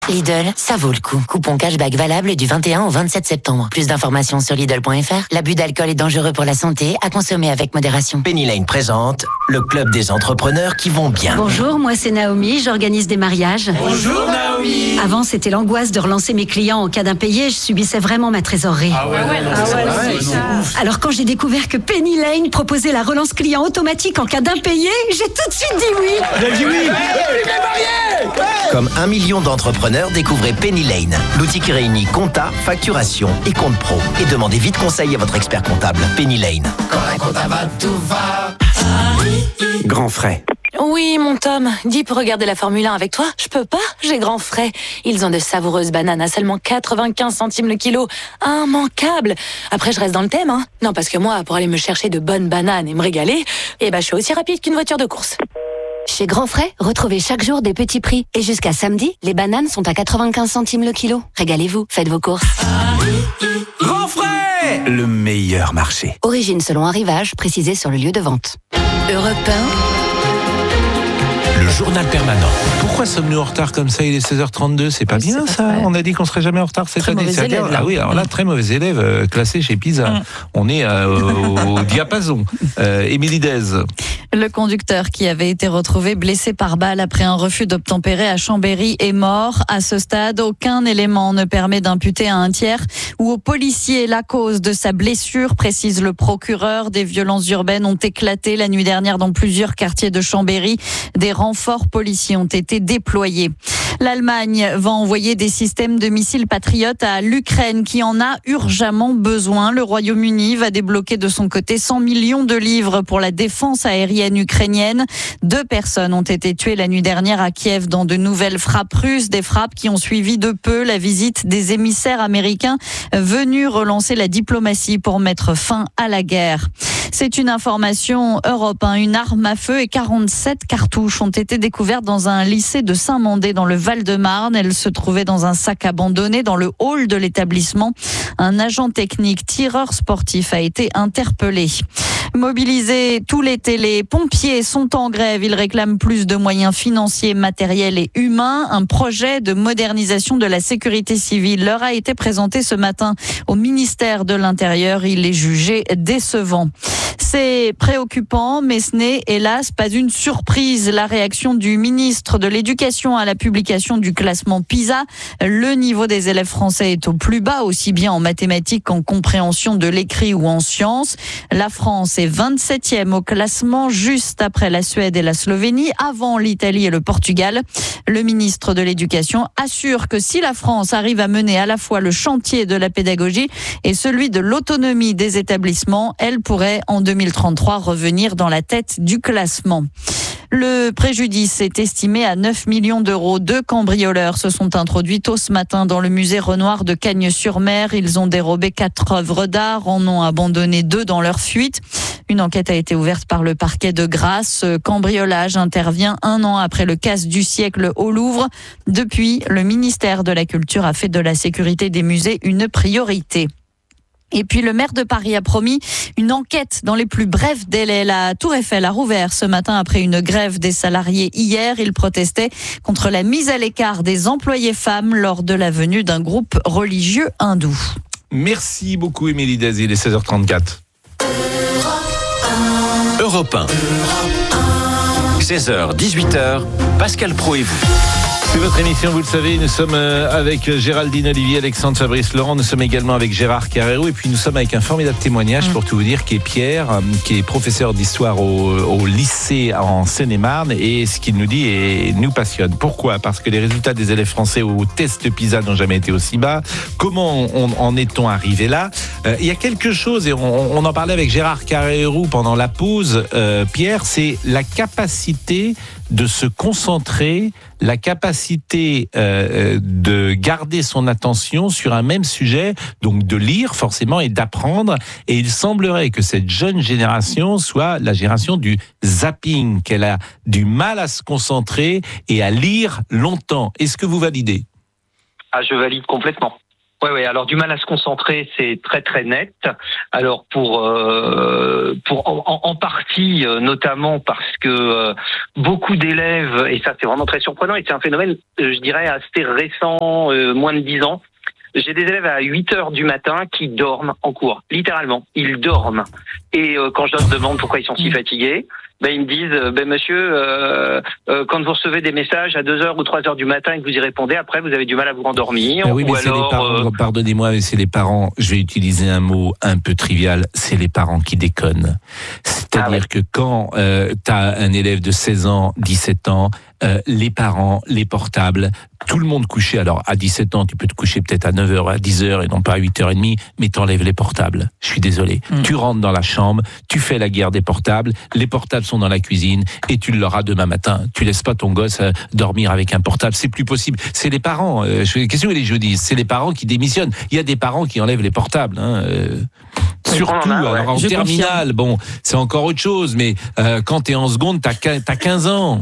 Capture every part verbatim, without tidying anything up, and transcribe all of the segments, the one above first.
Lidl, ça vaut le coup. Coupon cashback valable du vingt et un au vingt-sept septembre. Plus d'informations sur Lidl point F R. L'abus d'alcool est dangereux pour la santé, à consommer avec modération. Penny Lane présente le club des entrepreneurs qui vont bien. Bonjour, moi c'est Naomi, j'organise des mariages. Bonjour Naomi. Avant, c'était l'angoisse de relancer mes clients en cas d'impayé, je subissais vraiment ma trésorerie. Ah ouais, ah ouais, non, ah c'est ouais, pareil, c'est non. ça. Alors quand j'ai découvert que Penny Lane proposait la relance client automatique en cas d'impayé, j'ai tout de suite dit oui. Elle a dit oui. Comme un million d'entrepreneurs, découvrez Penny Lane, l'outil qui réunit compta, facturation et compte pro. Et demandez vite conseil à votre expert comptable. Penny Lane. Quand la compta va, tout va. Grand frais. Oui, mon Tom, dis pour regarder la Formule un avec toi. Je peux pas, j'ai grand frais. Ils ont de savoureuses bananes à seulement quatre-vingt-quinze centimes le kilo. Immanquable. Après, je reste dans le thème, hein. Non, parce que moi, pour aller me chercher de bonnes bananes et me régaler, eh ben, je suis aussi rapide qu'une voiture de course. Chez Grand Frais, retrouvez chaque jour des petits prix. Et jusqu'à samedi, les bananes sont à quatre-vingt-quinze centimes le kilo. Régalez-vous, faites vos courses. Grand frais. Le meilleur marché. Origine selon arrivage, précisé sur le lieu de vente. Europe un. Le journal permanent. Pourquoi sommes-nous en retard comme ça? Il est seize heures trente-deux, c'est pas Oui, bien c'est pas ça. vrai. On a dit qu'on serait jamais en retard cette Très année. mauvais C'est élève, bien. là. Ah oui, alors là, très mauvais élève euh, classé chez PISA. Mm. On est euh, au, au diapason. Euh, Émilie Dez. Le conducteur qui avait été retrouvé blessé par balle après un refus d'obtempérer à Chambéry est mort. À ce stade, aucun élément ne permet d'imputer à un tiers ou au policier la cause de sa blessure, précise le procureur. Des violences urbaines ont éclaté la nuit dernière dans plusieurs quartiers de Chambéry. Des renforts policiers ont été déployés. L'Allemagne va envoyer des systèmes de missiles patriotes à l'Ukraine qui en a urgemment besoin. Le Royaume-Uni va débloquer de son côté cent millions de livres pour la défense aérienne ukrainienne. Deux personnes ont été tuées la nuit dernière à Kiev dans de nouvelles frappes russes, des frappes qui ont suivi de peu la visite des émissaires américains venus relancer la diplomatie pour mettre fin à la guerre. C'est une information Europe un. Une arme à feu et quarante-sept cartouches ont été découvertes dans un lycée de Saint-Mandé dans le Val-de-Marne. Elles se trouvaient dans un sac abandonné dans le hall de l'établissement. Un agent technique tireur sportif a été interpellé. Mobilisés tout l'été, les pompiers sont en grève. Ils réclament plus de moyens financiers, matériels et humains. Un projet de modernisation de la sécurité civile leur a été présenté ce matin au ministère de l'Intérieur. Il est jugé décevant. C'est préoccupant, mais ce n'est hélas pas une surprise. La réaction du ministre de l'Éducation à la publication du classement PISA. Le niveau des élèves français est au plus bas, aussi bien en mathématiques qu'en compréhension de l'écrit ou en sciences. La France est vingt-septième au classement, juste après la Suède et la Slovénie, avant l'Italie et le Portugal. Le ministre de l'Éducation assure que si la France arrive à mener à la fois le chantier de la pédagogie et celui de l'autonomie des établissements, elle pourrait en deux mille trente-trois revenir dans la tête du classement. Le préjudice est estimé à neuf millions d'euros. Deux cambrioleurs se sont introduits tôt ce matin dans le musée Renoir de Cagnes-sur-Mer. Ils ont dérobé quatre œuvres d'art, en ont abandonné deux dans leur fuite. Une enquête a été ouverte par le parquet de Grasse. Ce cambriolage intervient un an après le casse du siècle au Louvre. Depuis, le ministère de la Culture a fait de la sécurité des musées une priorité. Et puis le maire de Paris a promis une enquête dans les plus brefs délais. La Tour Eiffel a rouvert ce matin après une grève des salariés hier. Ils protestaient contre la mise à l'écart des employés femmes lors de la venue d'un groupe religieux hindou. Merci beaucoup Émilie Dez, il est seize heures trente-quatre. Europe un. seize heures, dix-huit heures, Pascal Pro et vous. C'est votre émission, vous le savez, nous sommes avec Géraldine Olivier, Alexandre Fabrice Laurent, nous sommes également avec Gérard Carrero et puis nous sommes avec un formidable témoignage pour tout vous dire qui est Pierre, qui est professeur d'histoire au, au lycée en Seine-et-Marne et ce qu'il nous dit et nous passionne. Pourquoi ? Parce que les résultats des élèves français au test PISA n'ont jamais été aussi bas. Comment on, en est-on arrivé là ? euh, Il y a quelque chose, et on, on en parlait avec Gérard Carrero pendant la pause, euh, Pierre, c'est la capacité de se concentrer, la capacité euh, de garder son attention sur un même sujet, donc de lire forcément et d'apprendre. Et il semblerait que cette jeune génération soit la génération du zapping, qu'elle a du mal à se concentrer et à lire longtemps. Est-ce que vous validez ? Ah, je valide complètement. Ouais, ouais. Alors du mal à se concentrer, c'est très très net. Alors pour euh, pour en, en partie, euh, notamment parce que euh, beaucoup d'élèves, et ça c'est vraiment très surprenant, et c'est un phénomène, euh, je dirais, assez récent, euh, moins de dix ans. J'ai des élèves à huit heures du matin qui dorment en cours, littéralement. Ils dorment. Et euh, quand je leur demande pourquoi ils sont si fatigués, ben ils me disent, ben monsieur, euh, euh, quand vous recevez des messages à deux heures ou trois heures du matin et que vous y répondez, après vous avez du mal à vous rendormir. Ben oui, mais ou c'est alors, les parents, euh... pardonnez-moi, mais c'est les parents, je vais utiliser un mot un peu trivial, c'est les parents qui déconnent. C'est-à-dire ah ouais. que quand euh, tu as un élève de seize ans, dix-sept ans, euh, les parents, les portables, tout le monde couché. Alors, à dix-sept ans, tu peux te coucher peut-être à neuf heures, à dix heures et non pas à huit heures trente, mais t'enlèves les portables. Je suis désolé. Mmh. Tu rentres dans la chambre, tu fais la guerre des portables, les portables sont dans la cuisine et tu l'auras demain matin. Tu laisses pas ton gosse euh, dormir avec un portable. C'est plus possible. C'est les parents. Euh, je, qu'est-ce que vous voulez que je dise ? C'est les parents qui démissionnent. Il y a des parents qui enlèvent les portables. Hein, euh, surtout, a, ouais. alors en je terminale, bon, c'est encore autre chose, mais euh, quand t'es en seconde, t'as, t'as quinze ans.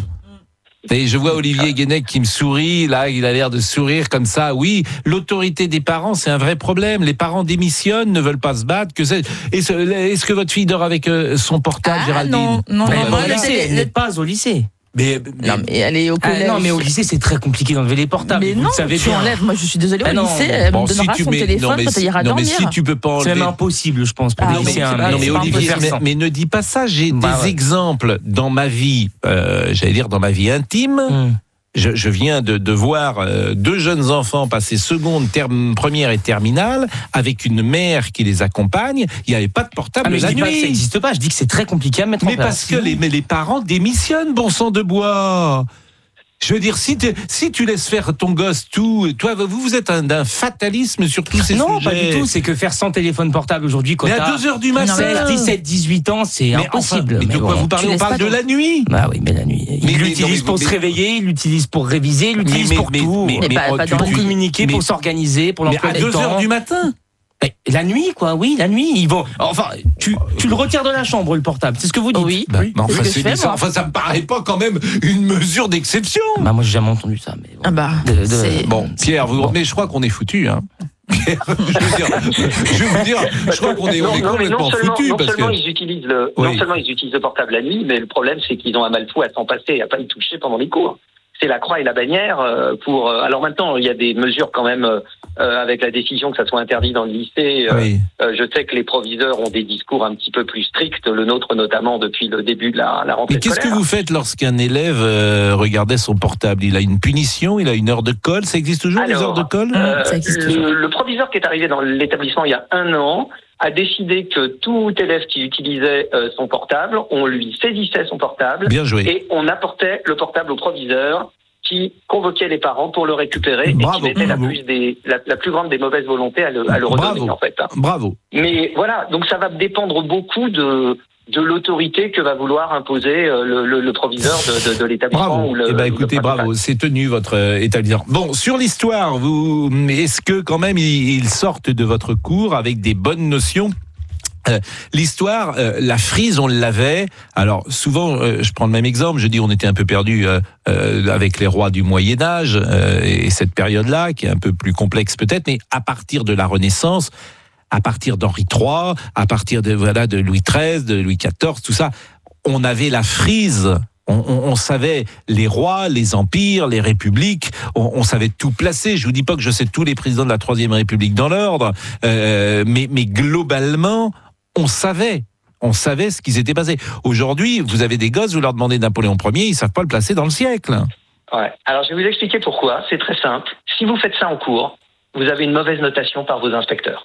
Et je vois Olivier Guénec qui me sourit, là, il a l'air de sourire comme ça. Oui, l'autorité des parents, c'est un vrai problème. Les parents démissionnent, ne veulent pas se battre. Que c'est... Est-ce, est-ce que votre fille dort avec son portable, ah, Géraldine ? Non, non, bon, non, bah, non, voilà. elle n'est pas au lycée. Mais, mais, non, mais elle est au collège. Ah, non, mais au lycée, c'est très compliqué d'enlever les portables. Mais vous non, le savez tu bien. Enlèves. Moi, je suis désolée, ah, au lycée, elle bon, me donnera si son mets, téléphone non, quand elle ira non, dormir. Mais si tu peux pas enlever... C'est même impossible, je pense, pour ah, les lycéens. Non, mais, mais Olivier, mais, mais ne dis pas ça. J'ai bah, des ouais. exemples dans ma vie, euh, j'allais dire dans ma vie intime. Hum. Je, je viens de, de voir euh, deux jeunes enfants passer seconde, terme, première et terminale avec une mère qui les accompagne. Il n'y avait pas de portable ah, mais la je dis nuit. Pas que ça n'existe pas. Je dis que c'est très compliqué à mettre mais en place. Mais parce que les, mais les parents démissionnent, bon sang de bois. Je veux dire, si, si tu laisses faire ton gosse tout, toi, vous, vous êtes un, d'un fatalisme sur tous ces non, sujets. Non, pas du tout. C'est que faire sans téléphone portable aujourd'hui, quand mais à deux heures du matin, dix-sept, dix-huit ans, c'est mais impossible. Enfin, mais, mais de quoi bon, vous parlez ? On parle de ton... la nuit. Bah oui, mais la nuit. Il mais, l'utilise mais, pour mais, se réveiller, il l'utilise pour réviser, il l'utilise pour mais, tout. Mais, mais, pas, pas pour communiquer, pour s'organiser, pour l'emploi du temps. À deux heures du matin. La nuit, quoi, oui, la nuit, ils vont. Enfin, tu, tu le retires de la chambre, le portable. C'est ce que vous dites. Oui. Bah, oui. Mais enfin, c'est, c'est ça. Enfin, ça me paraît pas quand même une mesure d'exception. Bah, moi, j'ai jamais entendu ça. Mais bon. Ah bah. De, de... C'est... Bon, Pierre, vous, bon. mais je crois qu'on est foutu, hein. Pierre, je veux dire, je veux vous dire, je crois qu'on est, on est complètement foutu non parce seulement que ils utilisent le, oui. non seulement ils utilisent le portable la nuit, mais le problème c'est qu'ils ont un mal fou à s'en passer et à pas y toucher pendant les cours. C'est la croix et la bannière pour. Alors maintenant, il y a des mesures quand même euh, avec la décision que ça soit interdit dans le lycée. Oui. Euh, je sais que les proviseurs ont des discours un petit peu plus stricts, le nôtre notamment depuis le début de la, la rentrée. Mais qu'est-ce scolaire. que vous faites lorsqu'un élève euh, regardait son portable ? Il a une punition, il a une heure de colle. Ça existe toujours Alors, les heures de colle euh, Ça existe toujours. Le, le proviseur qui est arrivé dans l'établissement il y a un an a décidé que tout élève qui utilisait euh, son portable, on lui saisissait son portable. Bien joué. Et on apportait le portable au proviseur qui convoquait les parents pour le récupérer Bravo, et qui mettait la bravo. plus, des, la, la plus grande des mauvaises volontés à le, à le redonner, Bravo. en fait. Bravo. Mais voilà, donc ça va dépendre beaucoup de... de l'autorité que va vouloir imposer le, le, le proviseur de, de, de l'établissement. Bravo. Ou le, eh ben, écoutez, le bravo, c'est tenu votre euh, établissement. Bon, sur l'histoire, vous, est-ce que quand même ils, ils sortent de votre cours avec des bonnes notions ? Euh, l'histoire, euh, la frise, on l'avait. Alors souvent, euh, je prends le même exemple. Je dis, on était un peu perdu euh, euh, avec les rois du Moyen Âge euh, et cette période-là, qui est un peu plus complexe peut-être. Mais à partir de la Renaissance, à partir d'Henri trois, à partir de voilà de Louis treize, de Louis quatorze, tout ça, on avait la frise. On, on, on savait les rois, les empires, les républiques, on, on savait tout placer. Je vous dis pas que je sais tous les présidents de la Troisième République dans l'ordre, euh, mais, mais globalement, on savait. On savait ce qui s'était passé. Aujourd'hui, vous avez des gosses, vous leur demandez Napoléon Ier, ils savent pas le placer dans le siècle. Ouais. Alors, je vais vous expliquer pourquoi. C'est très simple. Si vous faites ça en cours, vous avez une mauvaise notation par vos inspecteurs.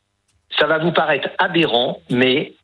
Ça va vous paraître aberrant, mais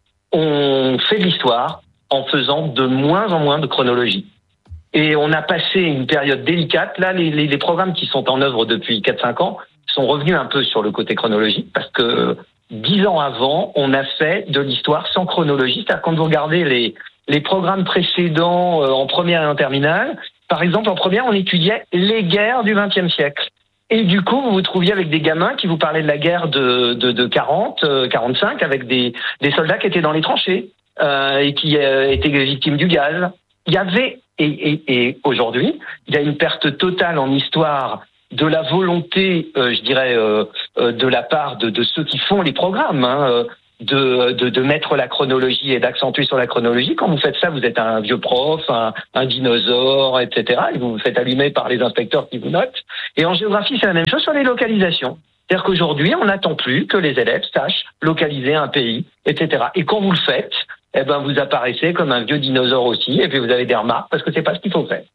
on fait de l'histoire en faisant de moins en moins de chronologie. Et on a passé une période délicate. Là, les, les, les programmes qui sont en œuvre depuis quatre cinq ans sont revenus un peu sur le côté chronologique, parce que dix ans avant, on a fait de l'histoire sans chronologie. C'est-à-dire quand vous regardez les, les programmes précédents euh, en première et en terminale, par exemple, en première, on étudiait les guerres du vingtième siècle. Et du coup, vous vous trouviez avec des gamins qui vous parlaient de la guerre de, de, de quarante, quarante-cinq, avec des, des soldats qui étaient dans les tranchées euh, et qui euh, étaient victimes du gaz. Il y avait, et, et, et aujourd'hui, il y a une perte totale en histoire de la volonté, euh, je dirais, euh, euh, de la part de, de ceux qui font les programmes, hein, euh, de, de, de mettre la chronologie et d'accentuer sur la chronologie. Quand vous faites ça, vous êtes un vieux prof, un, un dinosaure, et cetera. Et vous vous faites allumer par les inspecteurs qui vous notent. Et en géographie, c'est la même chose sur les localisations. C'est-à-dire qu'aujourd'hui, on n'attend plus que les élèves sachent localiser un pays, et cetera. Et quand vous le faites, eh ben, vous apparaissez comme un vieux dinosaure aussi, et puis vous avez des remarques parce que c'est pas ce qu'il faut faire.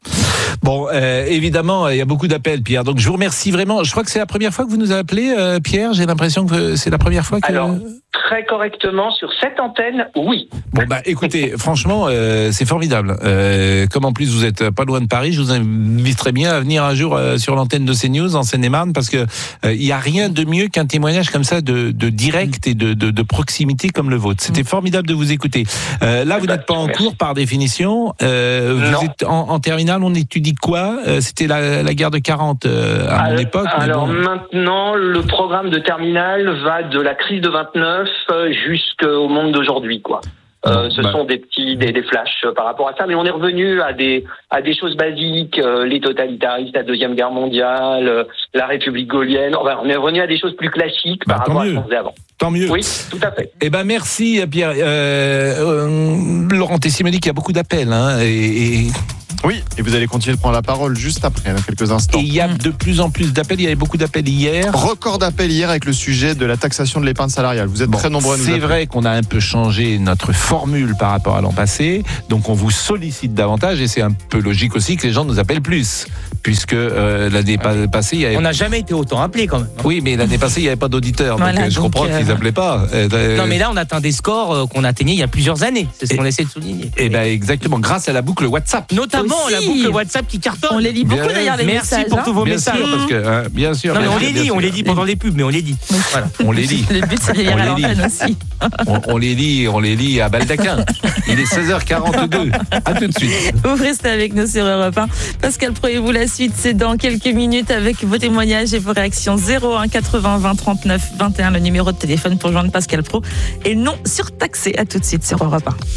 Bon, euh, évidemment, il y a beaucoup d'appels, Pierre. Donc, je vous remercie vraiment. Je crois que c'est la première fois que vous nous appelez, euh, Pierre. J'ai l'impression que c'est la première fois que... Alors, très correctement, sur cette antenne, oui. Bon, bah, écoutez, franchement, euh, c'est formidable. Euh, comme en plus, vous êtes pas loin de Paris, je vous inviterais bien à venir un jour euh, sur l'antenne de CNews, en Seine-et-Marne, parce que il euh, y a rien de mieux qu'un témoignage comme ça de, de direct et de, de, de proximité comme le vôtre. C'était formidable de vous écouter. Euh, là, vous n'êtes pas en cours, par définition. Euh, vous êtes en, en terminale, on étudie quoi? euh, C'était la, la guerre de quarante euh, à mon époque. Alors bon. Maintenant, le programme de terminale va de la crise de vingt-neuf jusqu'au monde d'aujourd'hui, quoi. Euh, ce bah. sont des petits des, des flashs par rapport à ça, mais on est revenu à des à des choses basiques, euh, les totalitaristes, la deuxième guerre mondiale, euh, la République gaulienne. Enfin, on est revenu à des choses plus classiques bah, par rapport mieux. à ce qu'on faisait avant. Tant mieux. Oui, tout à fait. Eh ben merci Pierre. Euh, euh, Laurent Tessier me dit qu'il y a beaucoup d'appels, hein, et, et... Oui, et vous allez continuer de prendre la parole juste après, dans quelques instants. Et il y a de plus en plus d'appels, il y avait beaucoup d'appels hier. Record d'appels hier avec le sujet de la taxation de l'épargne salariale. Vous êtes bon, très nombreux à nous appeler. C'est vrai qu'on a un peu changé notre formule par rapport à l'an passé, donc on vous sollicite davantage et c'est un peu logique aussi que les gens nous appellent plus, puisque euh, l'année ouais. passée... Il y avait... On n'a jamais été autant appelés quand même. Oui, mais l'année passée, il n'y avait pas d'auditeurs, voilà, donc, donc je comprends euh... qu'ils n'appelaient pas. Euh, non, mais là, on atteint des scores euh, qu'on atteignait il y a plusieurs années. C'est ce et, qu'on essaie de souligner. Et ben exactement, grâce à la boucle WhatsApp. Notamment aussi. la boucle WhatsApp qui cartonne. On les lit beaucoup bien, d'ailleurs les merci messages. Merci pour hein. tous vos bien messages. Sûr, parce que, hein, bien sûr. Non, bien mais on sûr, les lit, on les lit pendant les pubs, mais on les dit. Voilà. On les lit. Le but c'est de les lire à l'antenne aussi. On, on les lit, on les lit à Baldaquin. Il est seize heures quarante-deux. À tout de suite. Vous restez avec nous sur Europe un. Pascal Pro et vous, la suite, c'est dans quelques minutes avec vos témoignages et vos réactions. zéro un quatre-vingts vingt trente-neuf vingt et un, le numéro de téléphone pour joindre Pascal Pro. Et non surtaxé. À tout de suite sur Europe un.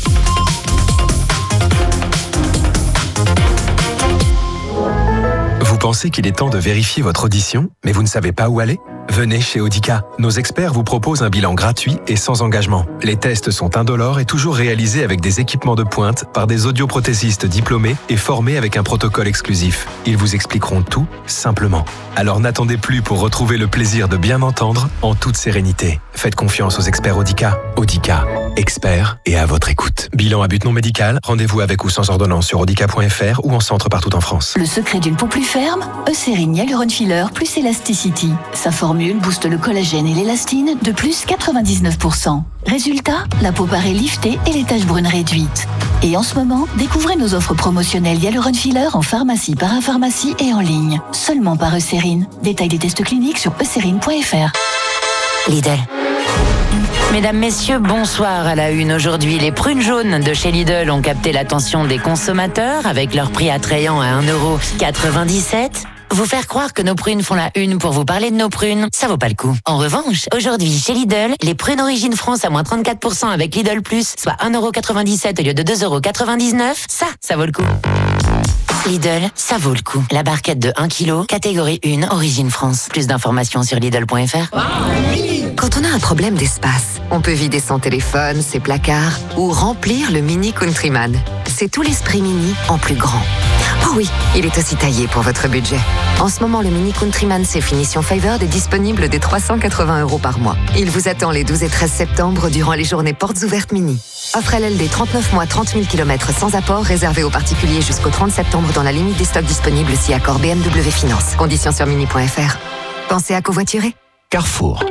Vous pensez qu'il est temps de vérifier votre audition, mais vous ne savez pas où aller ? Venez chez Audica. Nos experts vous proposent un bilan gratuit et sans engagement. Les tests sont indolores et toujours réalisés avec des équipements de pointe par des audioprothésistes diplômés et formés avec un protocole exclusif. Ils vous expliqueront tout simplement. Alors n'attendez plus pour retrouver le plaisir de bien entendre en toute sérénité. Faites confiance aux experts Audica. Audica, experts et à votre écoute. Bilan à but non médical, rendez-vous avec ou sans ordonnance sur audica point f r ou en centre partout en France. Le secret d'une peau plus ferme, Eucérine Hyaluron Filler plus Elasticity. Sa formule booste le collagène et l'élastine de plus quatre-vingt-dix-neuf pour cent. Résultat, la peau paraît liftée et les taches brunes réduites. Et en ce moment, découvrez nos offres promotionnelles Hyaluron Filler en pharmacie, parapharmacie et en ligne. Seulement par Eucérine. Détail des tests cliniques sur eucérine point f r. Lidl. Mesdames, messieurs, bonsoir à la une. Aujourd'hui, les prunes jaunes de chez Lidl ont capté l'attention des consommateurs avec leur prix attrayant à un euro quatre-vingt-dix-sept. Vous faire croire que nos prunes font la une pour vous parler de nos prunes, ça vaut pas le coup. En revanche, aujourd'hui, chez Lidl, les prunes Origine France à moins trente-quatre pour cent avec Lidl Plus, soit un euro quatre-vingt-dix-sept au lieu de deux euros quatre-vingt-dix-neuf, ça, ça vaut le coup. Lidl, ça vaut le coup. La barquette de un kilo, catégorie un, Origine France. Plus d'informations sur Lidl point f r. Quand on a un problème d'espace, on peut vider son téléphone, ses placards ou remplir le Mini Countryman. C'est tout l'esprit Mini en plus grand. Oh oui, il est aussi taillé pour votre budget. En ce moment, le Mini Countryman C finition Favored est disponible dès trois cent quatre-vingts euros par mois. Il vous attend les douze et treize septembre durant les journées portes ouvertes Mini. Offre L L D trente-neuf mois, trente mille kilomètres sans apport, réservé aux particuliers jusqu'au trente septembre dans la limite des stocks disponibles si accord B M W Finance. Conditions sur mini point f r. Pensez à covoiturer. Carrefour.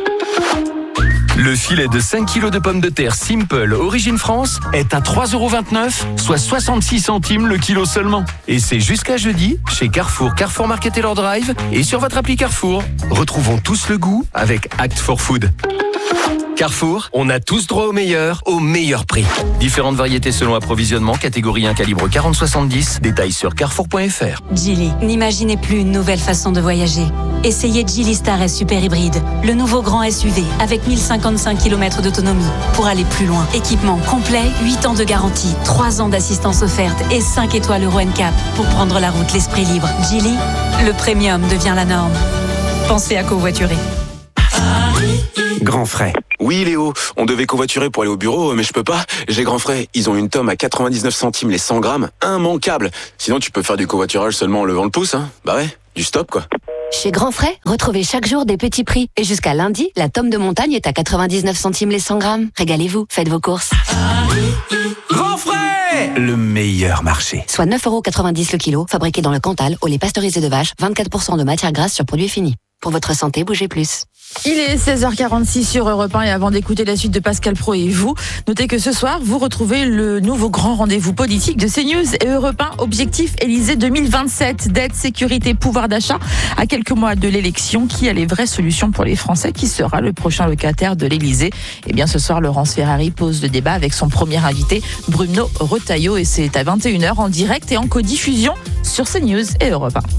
Le filet de cinq kilos de pommes de terre Simple Origine France est à trois euros vingt-neuf, soit soixante-six centimes le kilo seulement. Et c'est jusqu'à jeudi chez Carrefour, Carrefour Market et leur drive et sur votre appli Carrefour. Retrouvons tous le goût avec Act for Food. Carrefour, on a tous droit au meilleur, au meilleur prix. Différentes variétés selon approvisionnement, catégorie un calibre quarante soixante-dix, détails sur carrefour point f r. Geely, n'imaginez plus une nouvelle façon de voyager. Essayez Geely Star S Super Hybride, le nouveau grand S U V avec mille cinquante-cinq kilomètres d'autonomie pour aller plus loin. Équipement complet, huit ans de garantie, trois ans d'assistance offerte et cinq étoiles Euro N C A P pour prendre la route l'esprit libre. Geely, le premium devient la norme. Pensez à covoiturer. Grand frais. Oui Léo, on devait covoiturer pour aller au bureau, mais je peux pas. J'ai grand frais. Ils ont une tome à quatre-vingt-dix-neuf centimes les cent grammes, immanquable. Sinon tu peux faire du covoiturage seulement en levant le pouce, hein. Bah ouais, du stop quoi. Chez Grand Frais, retrouvez chaque jour des petits prix. Et jusqu'à lundi, la tome de montagne est à quatre-vingt-dix-neuf centimes les cent grammes. Régalez-vous, faites vos courses. Grand frais, le meilleur marché. Soit neuf euros quatre-vingt-dix le kilo, fabriqué dans le Cantal, au lait pasteurisé de vache, vingt-quatre pour cent de matière grasse sur produit fini. Pour votre santé, bougez plus. Il est seize heures quarante-six sur Europe un et avant d'écouter la suite de Pascal Praud et vous, notez que ce soir, vous retrouvez le nouveau grand rendez-vous politique de CNews et Europe un, Objectif Élysée deux mille vingt-sept, dette, sécurité, pouvoir d'achat. À quelques mois de l'élection, qui a les vraies solutions pour les Français? Qui sera le prochain locataire de l'Élysée? Eh bien, ce soir, Laurence Ferrari pose le débat avec son premier invité, Bruno Retailleau, et c'est à vingt et une heures en direct et en codiffusion sur CNews et Europe un.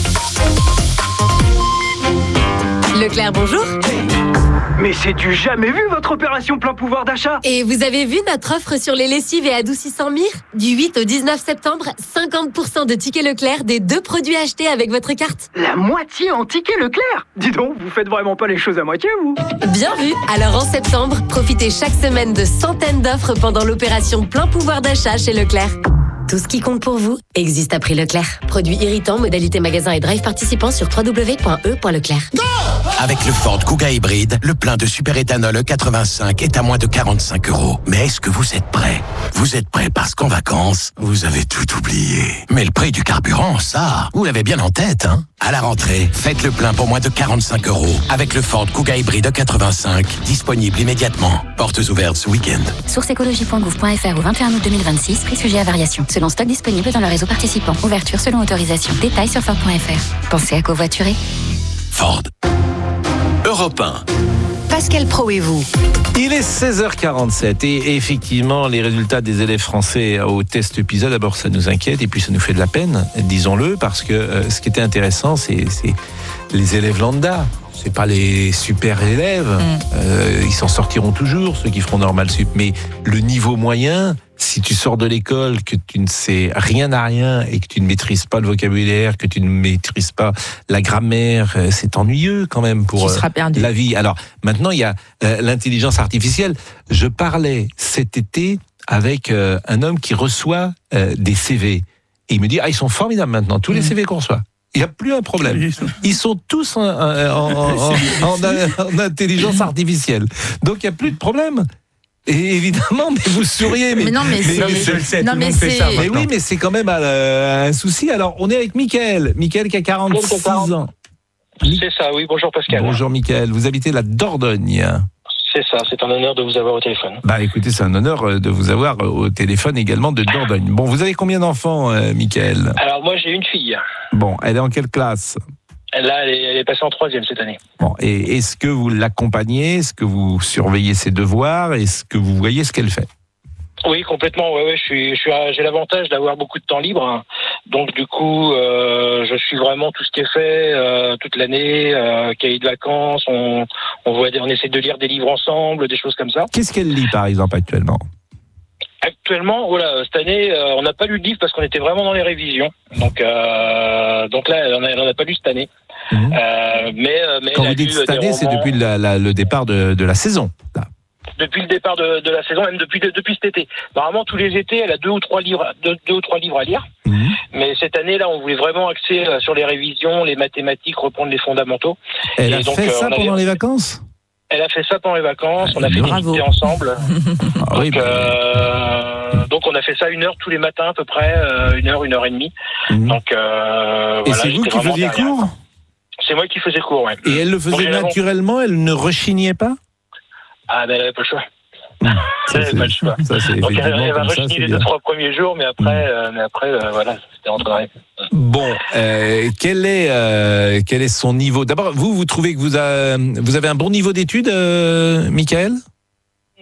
Leclerc, bonjour. Mais c'est du jamais vu votre opération plein pouvoir d'achat. Et vous avez vu notre offre sur les lessives et adoucissants Mire? Du huit au dix-neuf septembre, cinquante pour cent de tickets Leclerc des deux produits achetés avec votre carte. La moitié en tickets Leclerc? Dis donc, vous faites vraiment pas les choses à moitié, vous? Bien vu. Alors en septembre, profitez chaque semaine de centaines d'offres pendant l'opération plein pouvoir d'achat chez Leclerc. Tout ce qui compte pour vous existe à prix Leclerc. Produits irritants, modalité magasin et drive participants sur w w w point e point leclerc. Avec le Ford Kuga hybride, le plein de superéthanol E quatre-vingt-cinq est à moins de quarante-cinq euros. Mais est-ce que vous êtes prêts? Vous êtes prêts parce qu'en vacances, vous avez tout oublié. Mais le prix du carburant, ça, vous l'avez bien en tête, hein? À la rentrée, faites le plein pour moins de quarante-cinq euros avec le Ford Kuga hybride E quatre-vingt-cinq, disponible immédiatement. Portes ouvertes ce week-end. Source écologie point gouv point f r au vingt et un août deux mille vingt-six, prix sujet à variation. Selon stock disponible dans le réseau participant. Ouverture selon autorisation. Détails sur Ford point f r. Pensez à covoiturer. Ford. Europe un. Pascal Praud et vous. Il est seize heures quarante-sept et effectivement les résultats des élèves français au test PISA, d'abord ça nous inquiète et puis ça nous fait de la peine, disons-le, parce que euh, ce qui était intéressant c'est, c'est les élèves lambda. C'est pas les super élèves, mmh. euh, ils s'en sortiront toujours, ceux qui feront normal sup. Mais le niveau moyen, si tu sors de l'école, que tu ne sais rien à rien et que tu ne maîtrises pas le vocabulaire, que tu ne maîtrises pas la grammaire, c'est ennuyeux quand même pour euh, la vie. Alors maintenant, il y a euh, l'intelligence artificielle. Je parlais cet été avec euh, un homme qui reçoit euh, des C V. Et il me dit, ah, ils sont formidables maintenant, tous les C V qu'on reçoit. Il n'y a plus un problème. Ils sont tous en, en, en, en, en intelligence artificielle. Donc il n'y a plus de problème. Et évidemment, mais vous souriez. Mais, mais non, mais, mais, mais c'est... Non, mais c'est... Mais oui, mais c'est quand même un, un souci. Alors, on est avec Mickaël. Mickaël qui a quarante-six ans. C'est ça, oui. Bonjour Pascal. Bonjour Mickaël. Vous habitez la Dordogne. C'est ça, c'est un honneur de vous avoir au téléphone. Bah écoutez, c'est un honneur de vous avoir au téléphone également de Dordogne. Bon, vous avez combien d'enfants, euh, Mickaël? Alors moi, j'ai une fille. Bon, elle est en quelle classe? Là, elle est, elle est passée en troisième cette année. Bon, et est-ce que vous l'accompagnez? Est-ce que vous surveillez ses devoirs? Est-ce que vous voyez ce qu'elle fait? Oui, complètement. Ouais, ouais, je suis, je suis, j'ai l'avantage d'avoir beaucoup de temps libre. Donc, du coup, euh, je suis vraiment tout ce qui est fait euh, toute l'année, euh, cahier de vacances. On, on, voit, on essaie de lire des livres ensemble, des choses comme ça. Qu'est-ce qu'elle lit, par exemple, actuellement? Actuellement, voilà, cette année, euh, on n'a pas lu de livre parce qu'on était vraiment dans les révisions. Donc, euh, donc là, elle n'en a, a pas lu cette année. Mmh. Euh, mais, mais quand vous dites cette année, c'est depuis la, la, le départ de, de la saison. Là. Depuis le départ de, de la saison, même depuis, de, depuis cet été. Normalement, tous les étés, elle a deux ou trois livres, deux, deux ou trois livres à lire. Mmh. Mais cette année, là, on voulait vraiment axer sur les révisions, les mathématiques, reprendre les fondamentaux. Elle Et a donc, fait ça avait... pendant les vacances? Elle a fait ça pendant les vacances. On a fait Bravo. des activités ensemble. Ah, donc, oui, bah... euh, donc, on a fait ça une heure tous les matins à peu près, euh, une heure, une heure et demie. Mmh. Donc, euh, et voilà, c'est vous qui faisiez cours? C'est moi qui faisais cours, ouais. Et elle le faisait donc, naturellement, elle ne rechignait pas? Ah, ben elle n'avait pas le choix. Mmh. Ça, elle n'avait pas le choix. Ça, c'est donc, elle, elle va ça, rechigner les deux, trois premiers jours, mais après, mmh. euh, mais après euh, voilà, c'était rentré dans les... Bon, euh, quel est euh, quel est son niveau? D'abord, vous, vous trouvez que vous, a, vous avez un bon niveau d'études, euh, Mickaël?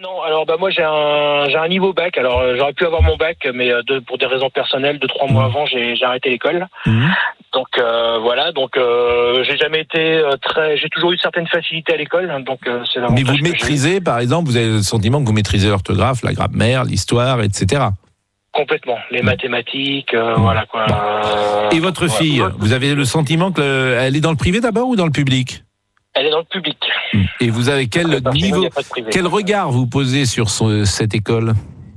non, alors bah moi j'ai un j'ai un niveau bac. Alors euh, j'aurais pu avoir mon bac, mais euh, de, pour des raisons personnelles, deux trois mois avant, j'ai, j'ai arrêté l'école. Mmh. Donc euh, voilà, donc euh, j'ai jamais été euh, très, j'ai toujours eu certaines facilités à l'école. Donc euh, c'est mais vous maîtrisez, par exemple, vous avez le sentiment que vous maîtrisez l'orthographe, la grammaire, l'histoire, et cetera. Complètement, les mathématiques, euh, mmh. voilà quoi. Euh, Et votre voilà. fille, vous avez le sentiment qu'elle est dans le privé d'abord ou dans le public ? Elle est dans le public. Et vous avez quel niveau, quel regard vous posez sur son, cette école ?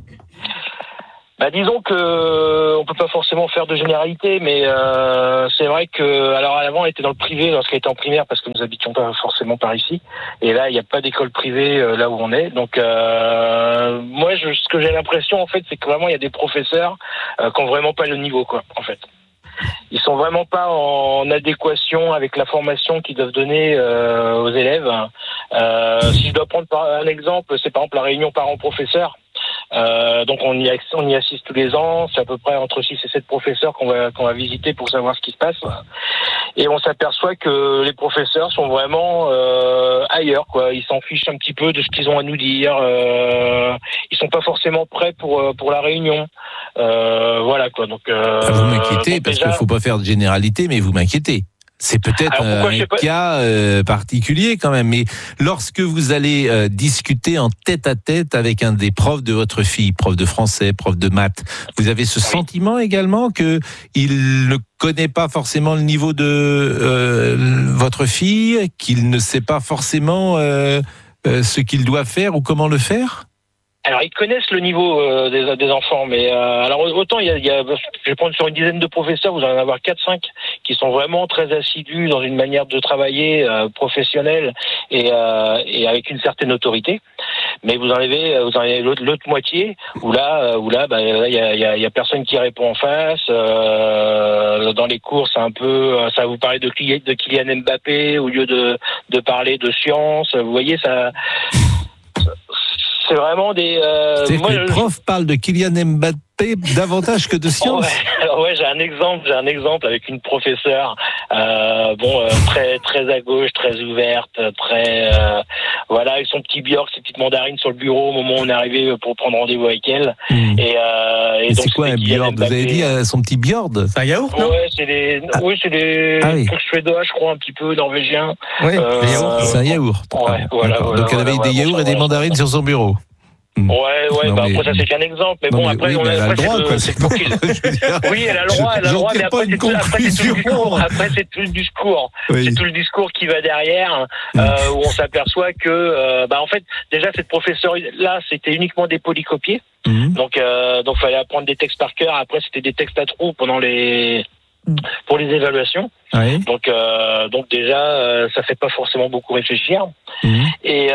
Bah disons que on peut pas forcément faire de généralité, mais euh, c'est vrai que alors avant elle était dans le privé lorsqu'elle était en primaire parce que nous habitions pas forcément par ici, et là il n'y a pas d'école privée euh, là où on est. Donc euh, moi je, ce que j'ai l'impression en fait c'est que vraiment il y a des professeurs euh, qui ont vraiment pas le niveau quoi en fait. Ils sont vraiment pas en adéquation avec la formation qu'ils doivent donner euh, aux élèves. Euh, si je dois prendre un exemple, c'est par exemple la réunion parents-professeurs. Euh, donc on y, on y assiste tous les ans, c'est à peu près entre six et sept professeurs qu'on va, qu'on va visiter pour savoir ce qui se passe. Et on s'aperçoit que les professeurs sont vraiment euh, ailleurs, quoi. Ils s'en fichent un petit peu de ce qu'ils ont à nous dire. Euh, ils sont pas forcément prêts pour pour la réunion. Euh, voilà quoi. Donc euh, vous m'inquiétez donc parce déjà... qu'il faut pas faire de généralité, mais vous m'inquiétez. C'est peut-être Alors, un pas... cas euh, particulier quand même, mais lorsque vous allez euh, discuter en tête à tête avec un des profs de votre fille, prof de français, prof de maths, vous avez ce oui. sentiment également que il ne connaît pas forcément le niveau de euh, votre fille, qu'il ne sait pas forcément euh, euh, ce qu'il doit faire ou comment le faire ? Alors ils connaissent le niveau euh, des, des enfants, mais euh, alors autant il y a, il y a, je vais prendre sur une dizaine de professeurs, vous allez en avoir quatre cinq qui sont vraiment très assidus dans une manière de travailler euh, professionnelle et, euh, et avec une certaine autorité. Mais vous en avez, vous en avez l'autre, l'autre moitié où là, où là, bah, il y a, il y a, il y a personne qui répond en face. Euh, dans les cours, c'est un peu, ça va vous parler de, de Kylian Mbappé au lieu de, de parler de science. Vous voyez ça. C'est vraiment des. Euh, C'est-à-dire moi, que les je... profs parlent de Kylian Mbappé davantage que de science. Ouais, alors ouais, j'ai un exemple, j'ai un exemple avec une professeure, euh, bon, euh, très très à gauche, très ouverte, très euh, voilà, avec son petit Björk, ses petites mandarines sur le bureau au moment où on est arrivé pour prendre rendez-vous avec elle. Mmh. Et, euh, et donc c'est c'est quoi un Björk ? Vous avez dit euh, son petit Björk ? C'est un yaourt, non ? Ouais, c'est des, ah. oui, c'est des ah, oui. trucs suédois, je crois, un petit peu norvégiens. Oui, euh, c'est un yaourt. Ouais, voilà, voilà, donc elle avait voilà, des yaourts voilà, et des voilà, mandarines sur son bureau. Ouais, ouais, non, bah mais... après ça c'est qu'un exemple, mais non, bon mais, après oui, on a, a, elle a le droit, quoi. C'est pour qu'il... Oui, elle a le droit, elle a le droit, mais après c'est, tout, après c'est tout le discours. Après c'est tout le discours. Oui. C'est tout le discours qui va derrière, euh, mmh. où on s'aperçoit que, euh, bah en fait, déjà cette professeure là, c'était uniquement des polycopiés, mmh. donc euh, donc fallait apprendre des textes par cœur. Après c'était des textes à trous pendant les pour les évaluations. Oui. Donc, euh, donc déjà, euh, ça fait pas forcément beaucoup réfléchir. Mmh. Et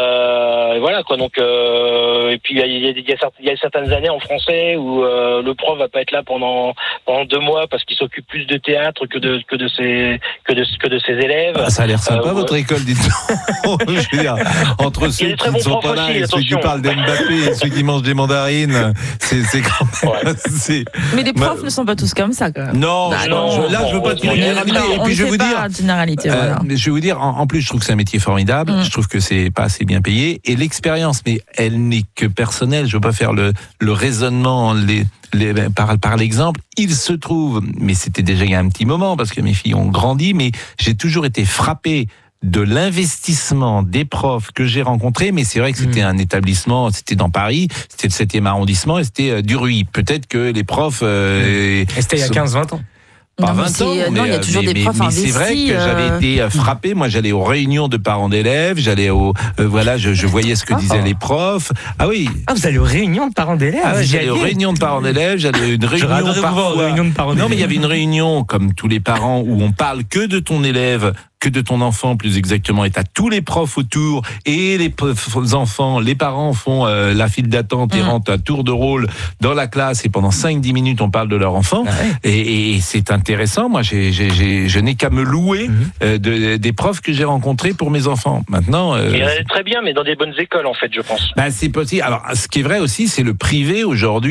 euh, voilà quoi. Donc, euh, et puis il y a, y, a, y, a, y a certaines années en français où euh, le prof va pas être là pendant pendant deux mois parce qu'il s'occupe plus de théâtre que de que de ses que de que de ses élèves. Ah, ça a l'air sympa euh, votre ouais. école, dites-moi. Je veux dire, entre ceux qui ne sont pas là et ceux qui parlent d'Mbappé et ceux qui mangent des mandarines, c'est c'est quand même. Ouais. C'est... Mais les profs Ma... ne sont pas tous comme ça. Quand même. Non, bah, non, non, je, là je veux pas dire. Non, et puis je vais vous dire, euh, voilà. je vais vous dire, en, en plus, je trouve que c'est un métier formidable. Mmh. Je trouve que c'est pas assez bien payé et l'expérience, mais elle n'est que personnelle. Je veux pas faire le, le raisonnement les, les, par, par l'exemple. Il se trouve, mais c'était déjà il y a un petit moment parce que mes filles ont grandi, mais j'ai toujours été frappé de l'investissement des profs que j'ai rencontrés, mais c'est vrai que c'était mmh. un établissement, c'était dans Paris, c'était le septième arrondissement et c'était euh, du Rhuy. Peut-être que les profs... Euh, et c'était il y a quinze vingt ans. Pas vingt ans, mais, non, il y a toujours mais, des profs mais, investis. Mais c'est vrai que j'avais euh... été frappé. Moi, j'allais aux réunions de parents d'élèves, j'allais au, euh, voilà, je, je voyais ce que disaient oh. les profs. Ah oui. Ah, vous allez aux réunions de parents d'élèves. Ah, ouais, j'allais aux réunions de parents d'élèves, j'allais à une réunion parfois. Réunions de parents non, mais il y avait une réunion, comme tous les parents, où on parle que de ton élève, que de ton enfant plus exactement, et t'as tous les profs autour et les enfants, les parents font euh, la file d'attente et mmh. rentrent à tour de rôle dans la classe et pendant cinq dix minutes on parle de leur enfant. Ah ouais. et, et c'est intéressant. Moi j'ai, j'ai, j'ai, je n'ai qu'à me louer mmh. euh, de, des profs que j'ai rencontrés pour mes enfants. Maintenant, euh, il est très bien, mais dans des bonnes écoles en fait, je pense. Bah c'est possible. Alors ce qui est vrai aussi, c'est le privé aujourd'hui.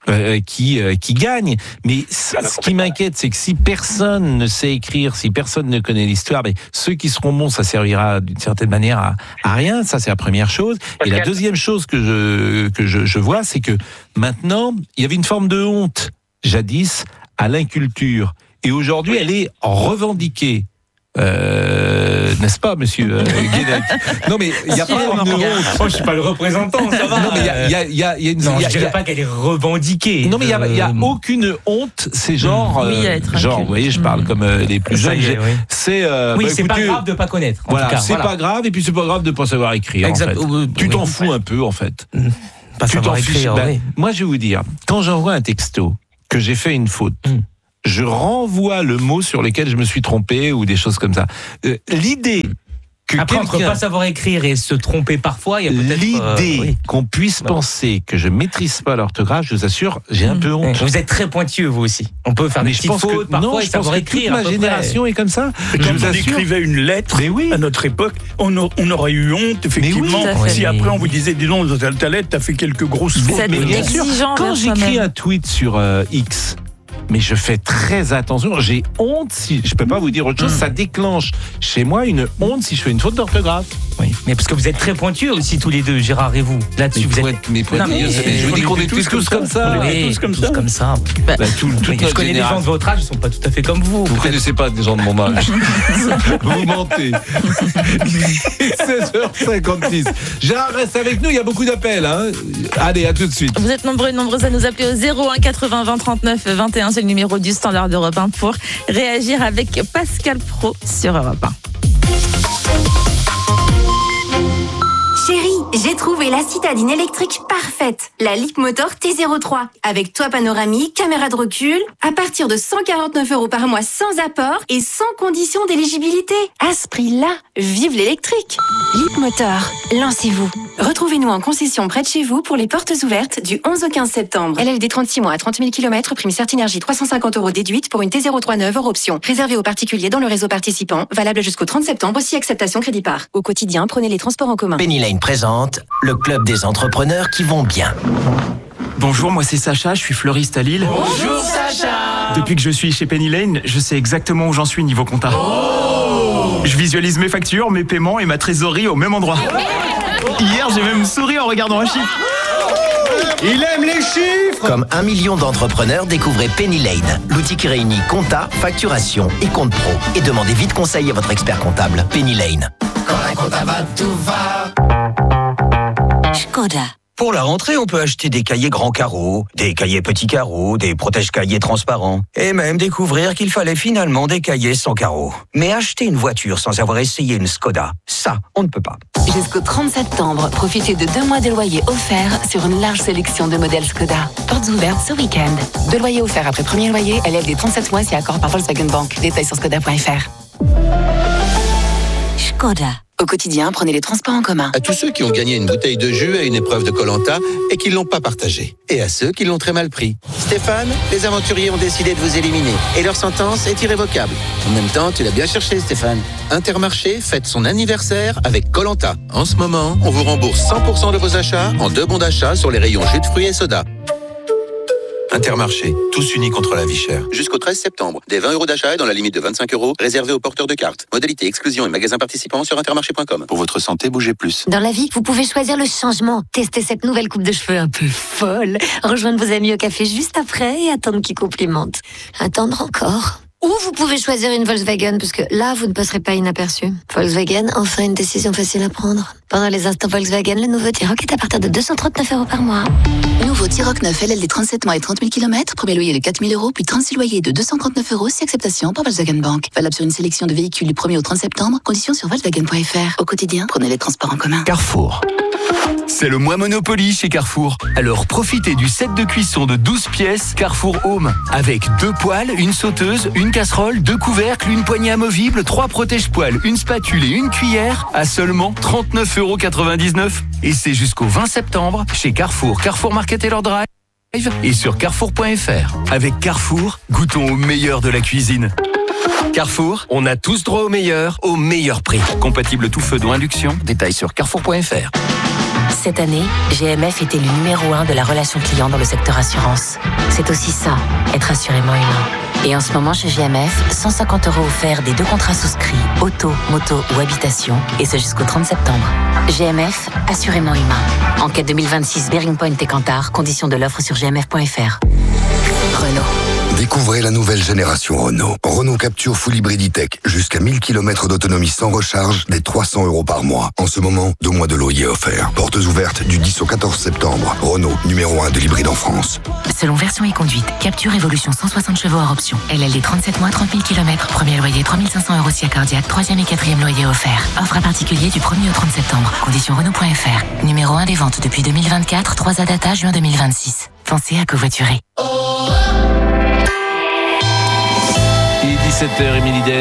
euh, qui euh, qui gagne. Mais c- ce qui m'inquiète, c'est que si personne ne sait écrire, si personne ne connaît l'histoire, mais ceux qui seront bons, ça servira d'une certaine manière à, à rien. Ça, c'est la première chose. Et la deuxième chose que je que je, je vois, c'est que maintenant, il y avait une forme de honte jadis à l'inculture, et aujourd'hui, elle est revendiquée. Euh, n'est-ce pas, monsieur euh, Guénec? Non, mais il n'y a pas une honte. Oh, je suis pas le représentant, ça va. Non, mais il y a, il y a, il y a, il y a une. Non, il y a, je dirais il y a, pas qu'elle est revendiquée. non, mais il y a, il y a aucune honte. C'est genre, Oui, euh, être genre, inculte. vous voyez, je parle comme euh, les plus Ça jeunes. y est, j'ai- oui. C'est. Euh, Oui, bah, c'est pas écoutez, grave de pas connaître. En Voilà, tout cas, c'est voilà. pas grave, et puis c'est pas grave de pas savoir écrire. Exact. En fait. Euh, Tu oui. t'en fous un peu, en fait. Pas Tu t'en savoir fiches. écrire, Ben, oui. Moi, je vais vous dire, quand j'envoie un texto que j'ai fait une faute. Mm. Je renvoie le mot sur lequel je me suis trompé ou des choses comme ça. Euh, l'idée que Après, entre quelqu'un- pas savoir écrire et se tromper parfois, il y a peut-être. l'idée euh, oui. qu'on puisse Bon. penser que je maîtrise pas l'orthographe, je vous assure, j'ai un peu honte. Vous êtes très pointueux, vous aussi. On peut faire Mais des je petites pense fautes que parfois non, et je pense savoir que toute écrire. à ma peu génération est comme ça. Et Je quand vous on assure. écrivait une lettre Mais oui. à notre époque, on, a- on aurait eu honte, effectivement, tout à fait. si après on vous disait, dis donc, dans ta lettre, t'as fait quelques grosses fautes. Cette Mais bien sûr, exigeant quand envers j'écris soi-même. un tweet sur euh, X, mais je fais très attention. J'ai honte si je peux pas vous dire autre chose. Ça déclenche chez moi une honte si je fais une faute d'orthographe. Oui. Mais parce que vous êtes très pointueux aussi tous les deux, Gérard et vous. Là-dessus, vous êtes. Mais Non, mais- je vous dis qu'on est tous, tous comme ça. On est Oui, tous comme tous ça. comme ça. Bah, tout- toute Oui, je notre connais des gens génération. de votre âge, ils sont pas tout à fait comme vous. Vous ne connaissez pas des gens de mon âge. Vous mentez. seize heures cinquante-six. Gérard reste avec nous, il y a beaucoup d'appels. Hein. Allez, à tout de suite. Vous êtes nombreux et nombreuses à nous appeler au zéro un quatre-vingts vingt trente-neuf vingt et un. C'est le numéro du standard d'Europe un pour réagir avec Pascal Pro sur Europe un. Chérie, j'ai trouvé la citadine électrique parfaite. La Leapmotor T zéro trois. Avec toit panoramique, caméra de recul. À partir de cent quarante-neuf euros par mois sans apport et sans condition d'éligibilité. À ce prix-là, vive l'électrique. Leapmotor, lancez-vous. Retrouvez-nous en concession près de chez vous pour les portes ouvertes du onze au quinze septembre. L L D trente-six mois à trente mille kilomètres, prime Certinergie trois cent cinquante euros déduite pour une T zéro trois neuve hors option. Réservé aux particuliers dans le réseau participant. Valable jusqu'au trente septembre, aussi acceptation crédit par. Au quotidien, prenez les transports en commun. Penny Lane présente le club des entrepreneurs qui vont bien. Bonjour, moi c'est Sacha, je suis fleuriste à Lille. Bonjour Sacha. Depuis que je suis chez Penny Lane, je sais exactement où j'en suis niveau compta. Je visualise mes factures, mes paiements et ma trésorerie au même endroit. Hier, j'ai même souri en regardant un chiffre. Il aime les chiffres. Comme un million d'entrepreneurs, découvrez Penny Lane, l'outil qui réunit compta, facturation et compte pro. Et demandez vite conseil à votre expert comptable. Penny Lane. Quand la compta va, tout va. Skoda. Pour la rentrée, on peut acheter des cahiers grands carreaux, des cahiers petits carreaux, des protège-cahiers transparents, et même découvrir qu'il fallait finalement des cahiers sans carreaux. Mais acheter une voiture sans avoir essayé une Skoda, ça, on ne peut pas. Jusqu'au trente septembre, profitez de deux mois de loyer offerts sur une large sélection de modèles Skoda. Portes ouvertes ce week-end. Deux loyers offerts après premier loyer, L L D trente-sept mois si accord par Volkswagen Bank. Détails sur skoda point f r. Skoda. Au quotidien, prenez les transports en commun. À tous ceux qui ont gagné une bouteille de jus à une épreuve de Koh-Lanta et qui ne l'ont pas partagée. Et à ceux qui l'ont très mal pris. Stéphane, les aventuriers ont décidé de vous éliminer. Et leur sentence est irrévocable. En même temps, tu l'as bien cherché, Stéphane. Intermarché fête son anniversaire avec Koh-Lanta. En ce moment, on vous rembourse cent pour cent de vos achats en deux bons d'achat sur les rayons jus de fruits et soda. Intermarché, tous unis contre la vie chère. Jusqu'au treize septembre, des vingt euros d'achat et dans la limite de vingt-cinq euros, réservés aux porteurs de cartes. Modalité exclusion et magasins participants sur intermarché point com. Pour votre santé, bougez plus. Dans la vie, vous pouvez choisir le changement. Tester cette nouvelle coupe de cheveux un peu folle. Rejoindre vos amis au café juste après et attendre qu'ils complimentent. Attendre encore. Ou vous pouvez choisir une Volkswagen, parce que là, vous ne passerez pas inaperçu. Volkswagen, enfin une décision facile à prendre. Pendant les instants Volkswagen, le nouveau T-Roc est à partir de deux cent trente-neuf euros par mois. Nouveau T-Roc neuf L L D trente-sept mois et trente mille kilomètres. Premier loyer de quatre mille euros, puis trente-six loyers de deux cent trente-neuf euros, si acceptation par Volkswagen Bank. Valable sur une sélection de véhicules du premier au trente septembre. Conditions sur volkswagen point f r. Au quotidien, prenez les transports en commun. Carrefour. C'est le mois Monopoly chez Carrefour. Alors profitez du set de cuisson de douze pièces Carrefour Home. Avec deux poêles, une sauteuse, une casserole, deux couvercles, une poignée amovible, trois protège-poêles, une spatule et une cuillère à seulement trente-neuf euros quatre-vingt-dix-neuf. Et c'est jusqu'au vingt septembre chez Carrefour, Carrefour Market et Lord Drive et sur carrefour point f r. Avec Carrefour, goûtons au meilleur de la cuisine. Carrefour, on a tous droit au meilleur, au meilleur prix. Compatible tout feu d'eau induction, détails sur carrefour point f r. Cette année, G M F était le numéro un de la relation client dans le secteur assurance. C'est aussi ça, être assurément humain. Et en ce moment, chez G M F, cent cinquante euros offerts des deux contrats souscrits, auto, moto ou habitation, et ce jusqu'au trente septembre. G M F, assurément humain. Enquête deux mille vingt-six, Bearing Point et Kantar, conditions de l'offre sur g m f point f r. Renault. Découvrez la nouvelle génération Renault. Renault Capture Full Hybrid E-Tech. Jusqu'à mille kilomètres d'autonomie sans recharge, des trois cents euros par mois. En ce moment, deux mois de loyer offerts. Portes ouvertes du dix au quatorze septembre. Renault, numéro un de l'hybride en France. Selon version et conduite, Capture Evolution cent soixante chevaux hors option. L L D trente-sept mois, trente mille kilomètres. Premier loyer trois mille cinq cents euros si cardiaque. Troisième et quatrième loyer offert. Offre à particulier du premier au trente septembre. Conditions Renault point f r. Numéro un des ventes depuis deux mille vingt-quatre. trois A Data, juin deux mille vingt-six. Pensez à covoiturer. dix-sept heures, Émilie Dez.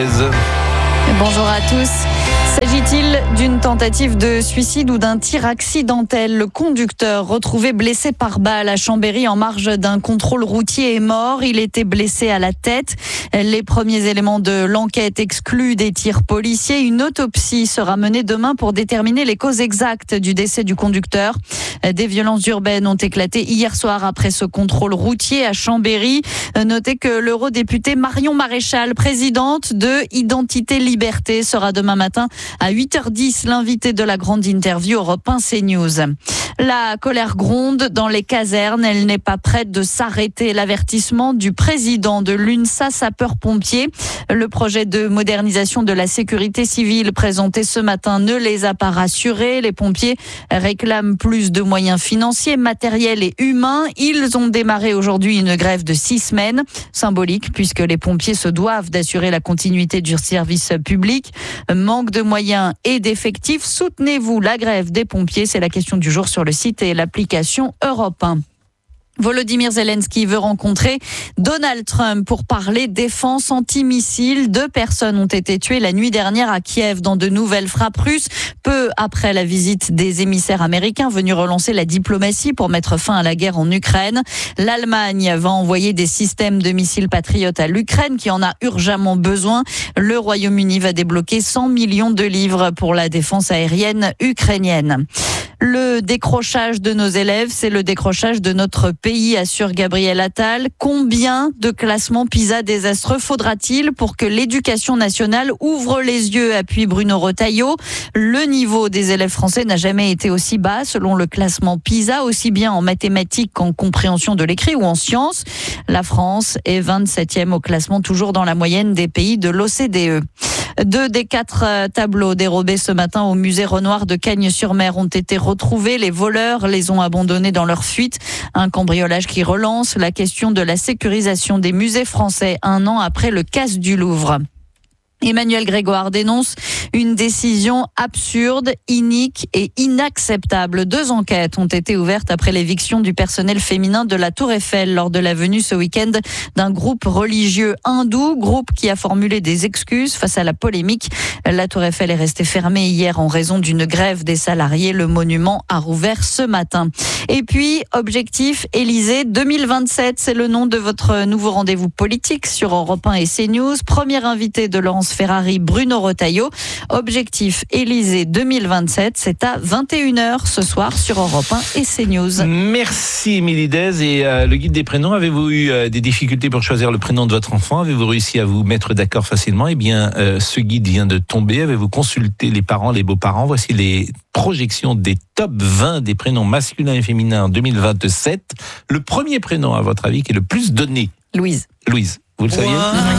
Bonjour à tous. S'agit-il d'une tentative de suicide ou d'un tir accidentel ? Le conducteur, retrouvé blessé par balle à Chambéry en marge d'un contrôle routier, est mort. Il était blessé à la tête. Les premiers éléments de l'enquête excluent des tirs policiers. Une autopsie sera menée demain pour déterminer les causes exactes du décès du conducteur. Des violences urbaines ont éclaté hier soir après ce contrôle routier à Chambéry. Notez que l'eurodéputée Marion Maréchal, présidente de Identité Liberté, sera demain matin à huit heures dix, l'invité de la grande interview Europe un CNews. La colère gronde dans les casernes. Elle n'est pas prête de s'arrêter. L'avertissement du président de l'UNSA sapeurs-pompiers. Le projet de modernisation de la sécurité civile présenté ce matin ne les a pas rassurés. Les pompiers réclament plus de moyens financiers, matériels et humains. Ils ont démarré aujourd'hui une grève de six semaines. Symbolique puisque les pompiers se doivent d'assurer la continuité du service public. Manque de moyens et d'effectifs. Soutenez-vous la grève des pompiers ? C'est la question du jour sur le site et l'application Europe un. Volodymyr Zelensky veut rencontrer Donald Trump pour parler défense antimissile. Deux personnes ont été tuées la nuit dernière à Kiev dans de nouvelles frappes russes, peu après la visite des émissaires américains venus relancer la diplomatie pour mettre fin à la guerre en Ukraine. L'Allemagne va envoyer des systèmes de missiles patriotes à l'Ukraine qui en a urgemment besoin. Le Royaume-Uni va débloquer cent millions de livres pour la défense aérienne ukrainienne. Le décrochage de nos élèves, c'est le décrochage de notre pays, assure Gabriel Attal. Combien de classements PISA désastreux faudra-t-il pour que l'éducation nationale ouvre les yeux, appuie Bruno Retailleau. Le niveau des élèves français n'a jamais été aussi bas selon le classement PISA, aussi bien en mathématiques qu'en compréhension de l'écrit ou en sciences. La France est vingt-septième au classement, toujours dans la moyenne des pays de l'O C D E. Deux des quatre tableaux dérobés ce matin au musée Renoir de Cagnes-sur-Mer ont été retrouvés. Les voleurs les ont abandonnés dans leur fuite. Un cambriolage qui relance la question de la sécurisation des musées français un an après le casse du Louvre. Emmanuel Grégoire dénonce une décision absurde, inique et inacceptable. Deux enquêtes ont été ouvertes après l'éviction du personnel féminin de la Tour Eiffel lors de la venue ce week-end d'un groupe religieux hindou, groupe qui a formulé des excuses face à la polémique. La Tour Eiffel est restée fermée hier en raison d'une grève des salariés. Le monument a rouvert ce matin. Et puis, Objectif Élysée deux mille vingt-sept, c'est le nom de votre nouveau rendez-vous politique sur Europe un et CNews. Premier invité de Laurence Ferrari, Bruno Retailleau. Objectif Élysée deux mille vingt-sept, c'est à vingt et une heures ce soir sur Europe un et CNews. Merci Émilie Dez. Et euh, le guide des prénoms, avez-vous eu euh, des difficultés pour choisir le prénom de votre enfant ? Avez-vous réussi à vous mettre d'accord facilement ? Eh bien, euh, ce guide vient de tomber. Avez-vous consulté les parents, les beaux-parents ? Voici les projections des top vingt des prénoms masculins et féminins en deux mille vingt-sept. Le premier prénom, à votre avis, qui est le plus donné ? Louise. Louise, vous le saviez ?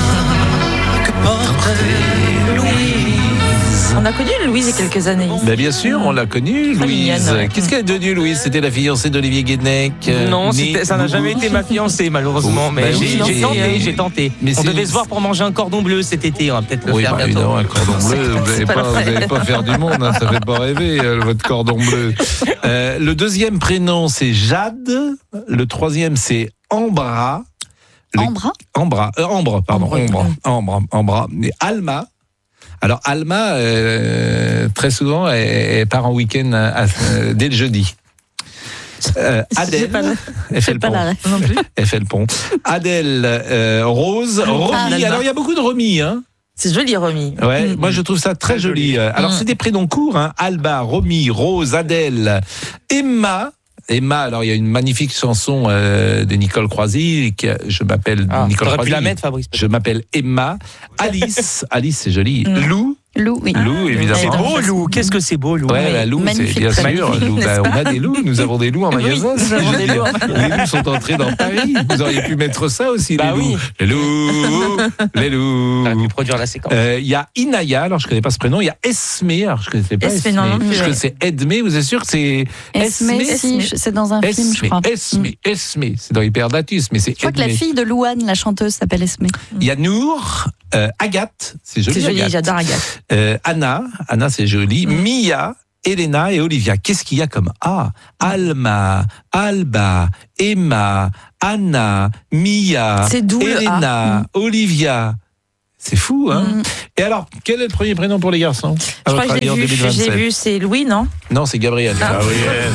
On a connu Louise il y a quelques années. Ben bien sûr, on l'a connue, Louise. Mignonne. Qu'est-ce qu'elle est devenue, Louise ? C'était la fiancée d'Olivier Guénec. euh, Non, née- c'était- ça n'a jamais été ma fiancée, malheureusement. Mais Bah oui, j'ai non, j'ai c'est- tenté, j'ai tenté. Mais On c'est- devait se voir pour manger un cordon bleu cet été. On va peut-être le Oui, faire bah, bientôt. évidemment, un cordon bleu, vous n'allez pas pas, le vous faire. allez pas faire du monde, hein, ça fait pas rêver, euh, votre cordon bleu. Euh, le deuxième prénom, c'est Jade. Le troisième, c'est Ambra. Le... Ambra Ambra, euh, Ambre, pardon, Ambre, Ambre, Ambra. Et Alma. Alors Alma, euh, très souvent, elle, elle part en week-end à- à- dès le jeudi. Euh, Adèle, pas la- elle fait le pas pont. la ref non plus. Elle fait le pont. Adèle, euh, Rose, Ah, Romy. Adèle. Alors il y a beaucoup de Romy, hein. C'est joli, Romy. Ouais, Mmh. moi je trouve ça très, très joli. joli. Alors mmh. c'est des prénoms courts, hein. Alba, Romy, Rose, Adèle, Emma. Emma, alors il y a une magnifique chanson euh, de Nicole Croisy, qui, je m'appelle ah, Nicole Croisy. Pu la mettre, Fabrice. Je m'appelle Emma. Alice, Alice c'est joli. Mmh. Lou. Lou, oui. Lou, ah, évidemment. C'est beau, Lou. Qu'est-ce que c'est beau, Lou. Ouais, bah, Lou, c'est bien sûr. Lou, bah, on a des loups, nous avons des loups en magasin. Oui, nous avons des loups. Les loups sont entrés dans Paris. Vous auriez pu mettre ça aussi, bah les loups. Oui. Les loups, les loups. On a pu produire la séquence. Il euh, y a Inaya, alors je ne connais pas ce prénom. Il y a Esmé, alors je ne connaissais pas Esmé. Non, non, je connaissais Edmé, vous êtes sûr que c'est Esmé? Si, c'est dans un film, je crois. Esmé, Esmé, c'est dans Hyperdatus, mais c'est Je crois que la fille de Louane, la chanteuse, s'appelle Esmé. Il y a Nour, euh, Agathe, c'est joli. C'est joli, Agathe. J'adore Agathe. Euh, Anna, Anna c'est joli. Mm. Mia, Elena et Olivia. Qu'est-ce qu'il y a comme A? Alma, Alba, Emma, Anna, Mia, Elena, Olivia. C'est fou, hein mm. Et alors, quel est le premier prénom pour les garçons? Je crois que j'ai vu, j'ai vu, c'est Louis, non? Non, c'est Gabriel. Ah. Gabriel.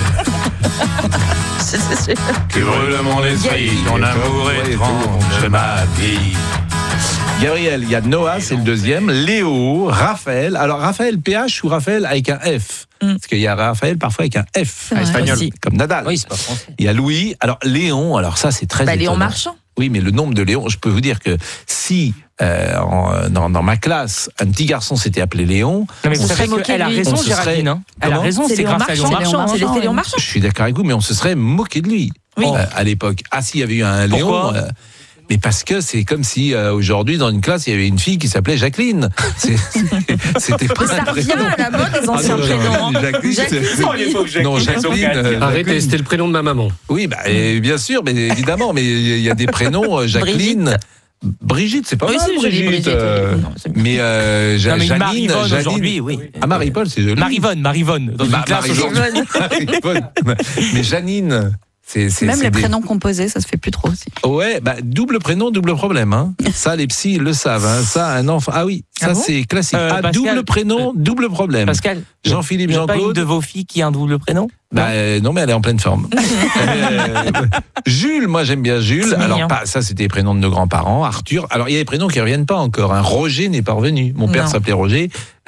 Tu brûles mon esprit, ton amour étrange, ma vie. Gabriel, il y a Noah, c'est le deuxième. Léo, Raphaël. Alors, Raphaël P H ou Raphaël avec un F? Mm. Parce qu'il y a Raphaël parfois avec un F. Espagnol. Comme Nadal. Oui, c'est pas français. Il y a Louis. Alors, Léon, alors ça, c'est très bah, étonnant. Léon Marchand. Oui, mais le nombre de Léon, je peux vous dire que si euh, en, dans, dans ma classe, un petit garçon s'était appelé Léon, non, mais vous savez qu'elle a raison, Géraldine. Hein. Elle a raison, c'est grâce à Léon Marchand. C'est l'effet Léon Marchand. Je suis d'accord avec vous, mais on se serait moqué de lui oui. euh, à l'époque. Ah, s'il y avait eu un Léon. Euh, mais parce que c'est comme si euh, aujourd'hui dans une classe il y avait une fille qui s'appelait Jacqueline. C'est, c'était pas ça revient à la mode les anciens ah, prénoms. Non, Jacqueline, Jacqueline, c'est... à l'époque, Jacqueline. Non, Jacqueline. Euh, Arrêtez, c'était le prénom de ma maman. Oui, bah, et bien sûr, mais évidemment, mais il y a des prénoms euh, Jacqueline. Brigitte. Brigitte, c'est pas oui, mal, c'est Brigitte. Brigitte Euh, non, c'est mais euh, non, mais Janine, Marivonne Janine, aujourd'hui, oui. Ah, Marie-Paul, c'est joli. Marivonne, Marivonne. Dans bah, une classe Marivonne. Marivonne. Mais Janine. C'est, c'est, Même c'est les des... prénoms composés, ça se fait plus trop aussi. Ouais, bah double prénom, double problème. Hein. Ça, les psys le savent. Hein. Ça, un enfant. Ah oui, ça ah bon c'est classique. Euh, ah, Pascal, double prénom, double problème. Pascal, Jean-Philippe, il y a Jean-Claude. pas une de vos filles qui a un double prénom? Bah euh, non, mais elle est en pleine forme. euh, Jules, moi j'aime bien Jules. C'est alors mignon. pas, ça c'était les prénoms de nos grands-parents. Arthur. Alors il y a des prénoms qui reviennent pas encore. Hein. Roger n'est pas revenu. Mon père non. s'appelait Roger.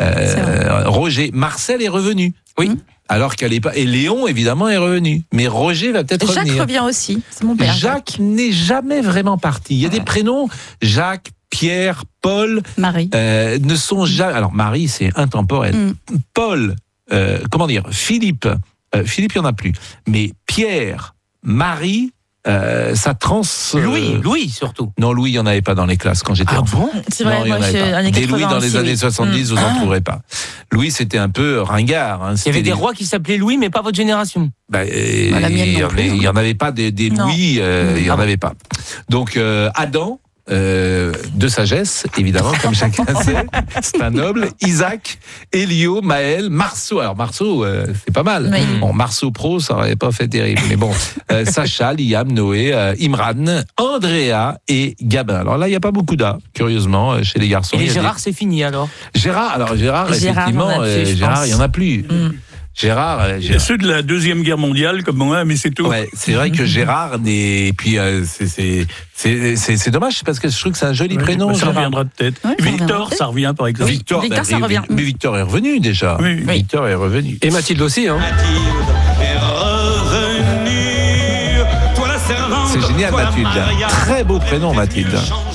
Euh, Roger. Marcel est revenu. Oui. Mmh. Alors qu'elle est pas. Et Léon évidemment est revenu. Mais Roger va peut-être Jacques revenir. revient aussi. C'est mon père. Jacques, Jacques. n'est jamais vraiment parti. Il y a ouais. des prénoms Jacques, Pierre, Paul. Marie. Euh, ne sont jamais. Alors Marie c'est intemporel. Mmh. Paul. Euh, comment dire, Philippe, euh, Philippe il n'y en a plus, mais Pierre, Marie, euh, ça trans... Euh... Louis, Louis surtout. Non, Louis, il n'y en avait pas dans les classes quand j'étais ah enfant. Bon c'est vrai, non, moi, je pas. Des Louis dans les aussi, années oui. soixante-dix, mmh. vous n'en ah. trouverez pas. Louis, c'était un peu ringard. Hein, il y avait des, des rois qui s'appelaient Louis, mais pas votre génération. Bah, et, bah, il n'y en avait pas des, des Louis, euh, il n'y en avait pas. Donc, euh, Adam... Euh, de sagesse, évidemment, comme chacun sait. C'est un noble. Isaac, Elio, Maël, Marceau. Alors Marceau, euh, c'est pas mal. Oui. Bon, Marceau Pro, ça n'aurait pas fait terrible. Mais bon, euh, Sacha, Liam, Noé, euh, Imran, Andrea et Gabin. Alors là, il n'y a pas beaucoup d'A, curieusement, chez les garçons. Et les Gérard, des... c'est fini alors Gérard, alors Gérard, Gérard effectivement, plus, euh, Gérard, il n'y en a plus. Mm. Gérard, euh, Gérard. Ceux de la Deuxième Guerre mondiale, comme moi, mais c'est tout. Ouais, c'est vrai que Gérard, et puis euh, c'est, c'est, c'est, c'est, c'est dommage, parce que je trouve que c'est un joli ouais, prénom. Ça Gérard. reviendra peut-être. Ouais, Victor, ça revient par exemple. Victor, Victor bah, ça revient. Mais Victor est revenu déjà. Oui. Oui. Victor est revenu. Et Mathilde aussi, hein. Mathilde est revenue. Toi la servante. C'est génial, Mathilde. Maria, très beau prénom, Mathilde.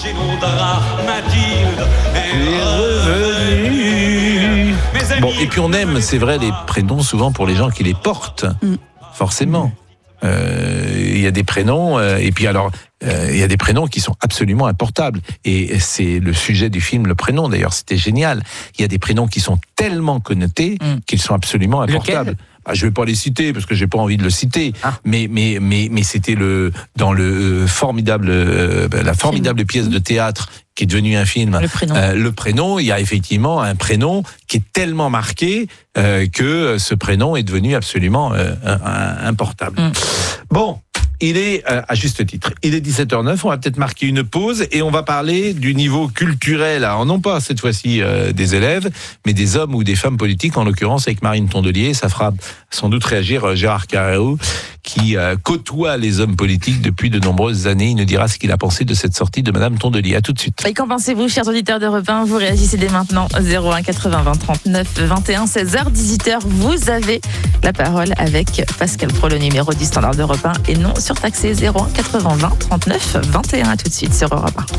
Mathilde est revenue. Bon, et puis on aime, c'est vrai, les prénoms souvent pour les gens qui les portent, mm. forcément. Il euh, y a des prénoms, euh, et puis alors, il euh, y a des prénoms qui sont absolument importables. Et c'est le sujet du film, le prénom, d'ailleurs, c'était génial. Il y a des prénoms qui sont tellement connotés mm. qu'ils sont absolument importables. Ah, je vais pas les citer parce que j'ai pas envie de le citer, ah. mais mais mais mais c'était le dans le euh, formidable euh, la formidable pièce de théâtre qui est devenue un film. Le prénom. Euh, le prénom, il y a effectivement un prénom qui est tellement marqué euh, que ce prénom est devenu absolument euh, un, un, importable. Mm. Bon. Il est, euh, à juste titre, il est dix-sept heures neuf, on va peut-être marquer une pause et on va parler du niveau culturel, alors non pas cette fois-ci euh, des élèves, mais des hommes ou des femmes politiques, en l'occurrence avec Marine Tondelier. Ça fera sans doute réagir euh, Gérard Carrérou, qui euh, côtoie les hommes politiques depuis de nombreuses années. Il nous dira ce qu'il a pensé de cette sortie de Madame Tondelier. À tout de suite. Et qu'en pensez-vous, chers auditeurs d'Europe un? Vous réagissez dès maintenant. zéro un quatre-vingts vingt trente-neuf vingt et un, seize heures, dix-huit heures. Vous avez la parole avec Pascal Pro, le numéro du standard d'Europe un et non surtaxé. Zéro un quatre-vingts vingt trente-neuf vingt et un. À tout de suite sur Europe un.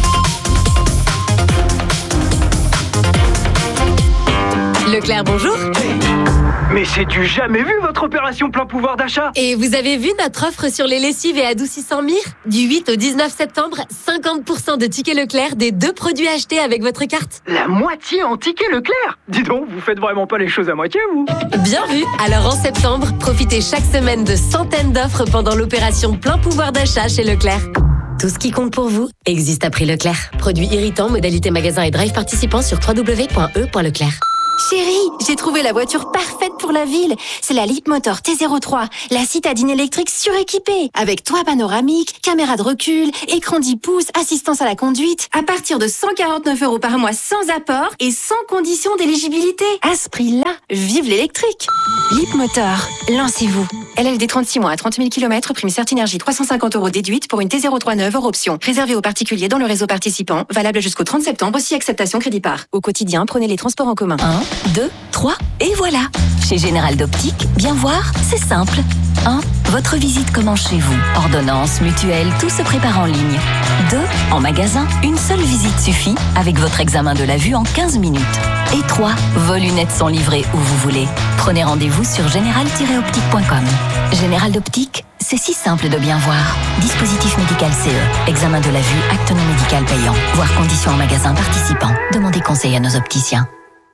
Leclerc, bonjour. Mais c'est du jamais vu votre opération plein pouvoir d'achat. Et vous avez vu notre offre sur les lessives et adoucissants Mire? Du huit au dix-neuf septembre, cinquante pour cent de tickets Leclerc des deux produits achetés avec votre carte. La moitié en tickets Leclerc? Dis donc, vous faites vraiment pas les choses à moitié, vous? Bien vu. Alors en septembre, profitez chaque semaine de centaines d'offres pendant l'opération plein pouvoir d'achat chez Leclerc. Tout ce qui compte pour vous existe à prix Leclerc. Produits irritants, modalité magasin et drive participants sur w w w point e point leclerc. Chérie, j'ai trouvé la voiture parfaite pour la ville. C'est la Leapmotor T zéro trois, la citadine électrique suréquipée. Avec toit panoramique, caméra de recul, écran dix pouces, assistance à la conduite. À partir de cent quarante-neuf euros par mois sans apport et sans condition d'éligibilité. À ce prix-là, vive l'électrique. Leapmotor, lancez-vous. L L D trente-six mois à trente mille kilomètres, prime Certinergie trois cent cinquante euros déduite pour une T zéro trois neuve hors option. Réservé aux particuliers dans le réseau participant, valable jusqu'au trente septembre, si acceptation crédit par. Au quotidien, prenez les transports en commun. un, deux, trois, et voilà. Chez Général d'Optique, bien voir, c'est simple. un. Votre visite commence chez vous. Ordonnance, mutuelle, tout se prépare en ligne. deux. En magasin, une seule visite suffit avec votre examen de la vue en quinze minutes. Et trois. Vos lunettes sont livrées où vous voulez. Prenez rendez-vous sur général tiret optique point com. Général d'Optique, c'est si simple de bien voir. Dispositif médical C E. Examen de la vue, acte non médical payant. Voir conditions en magasin participant. Demandez conseil à nos opticiens.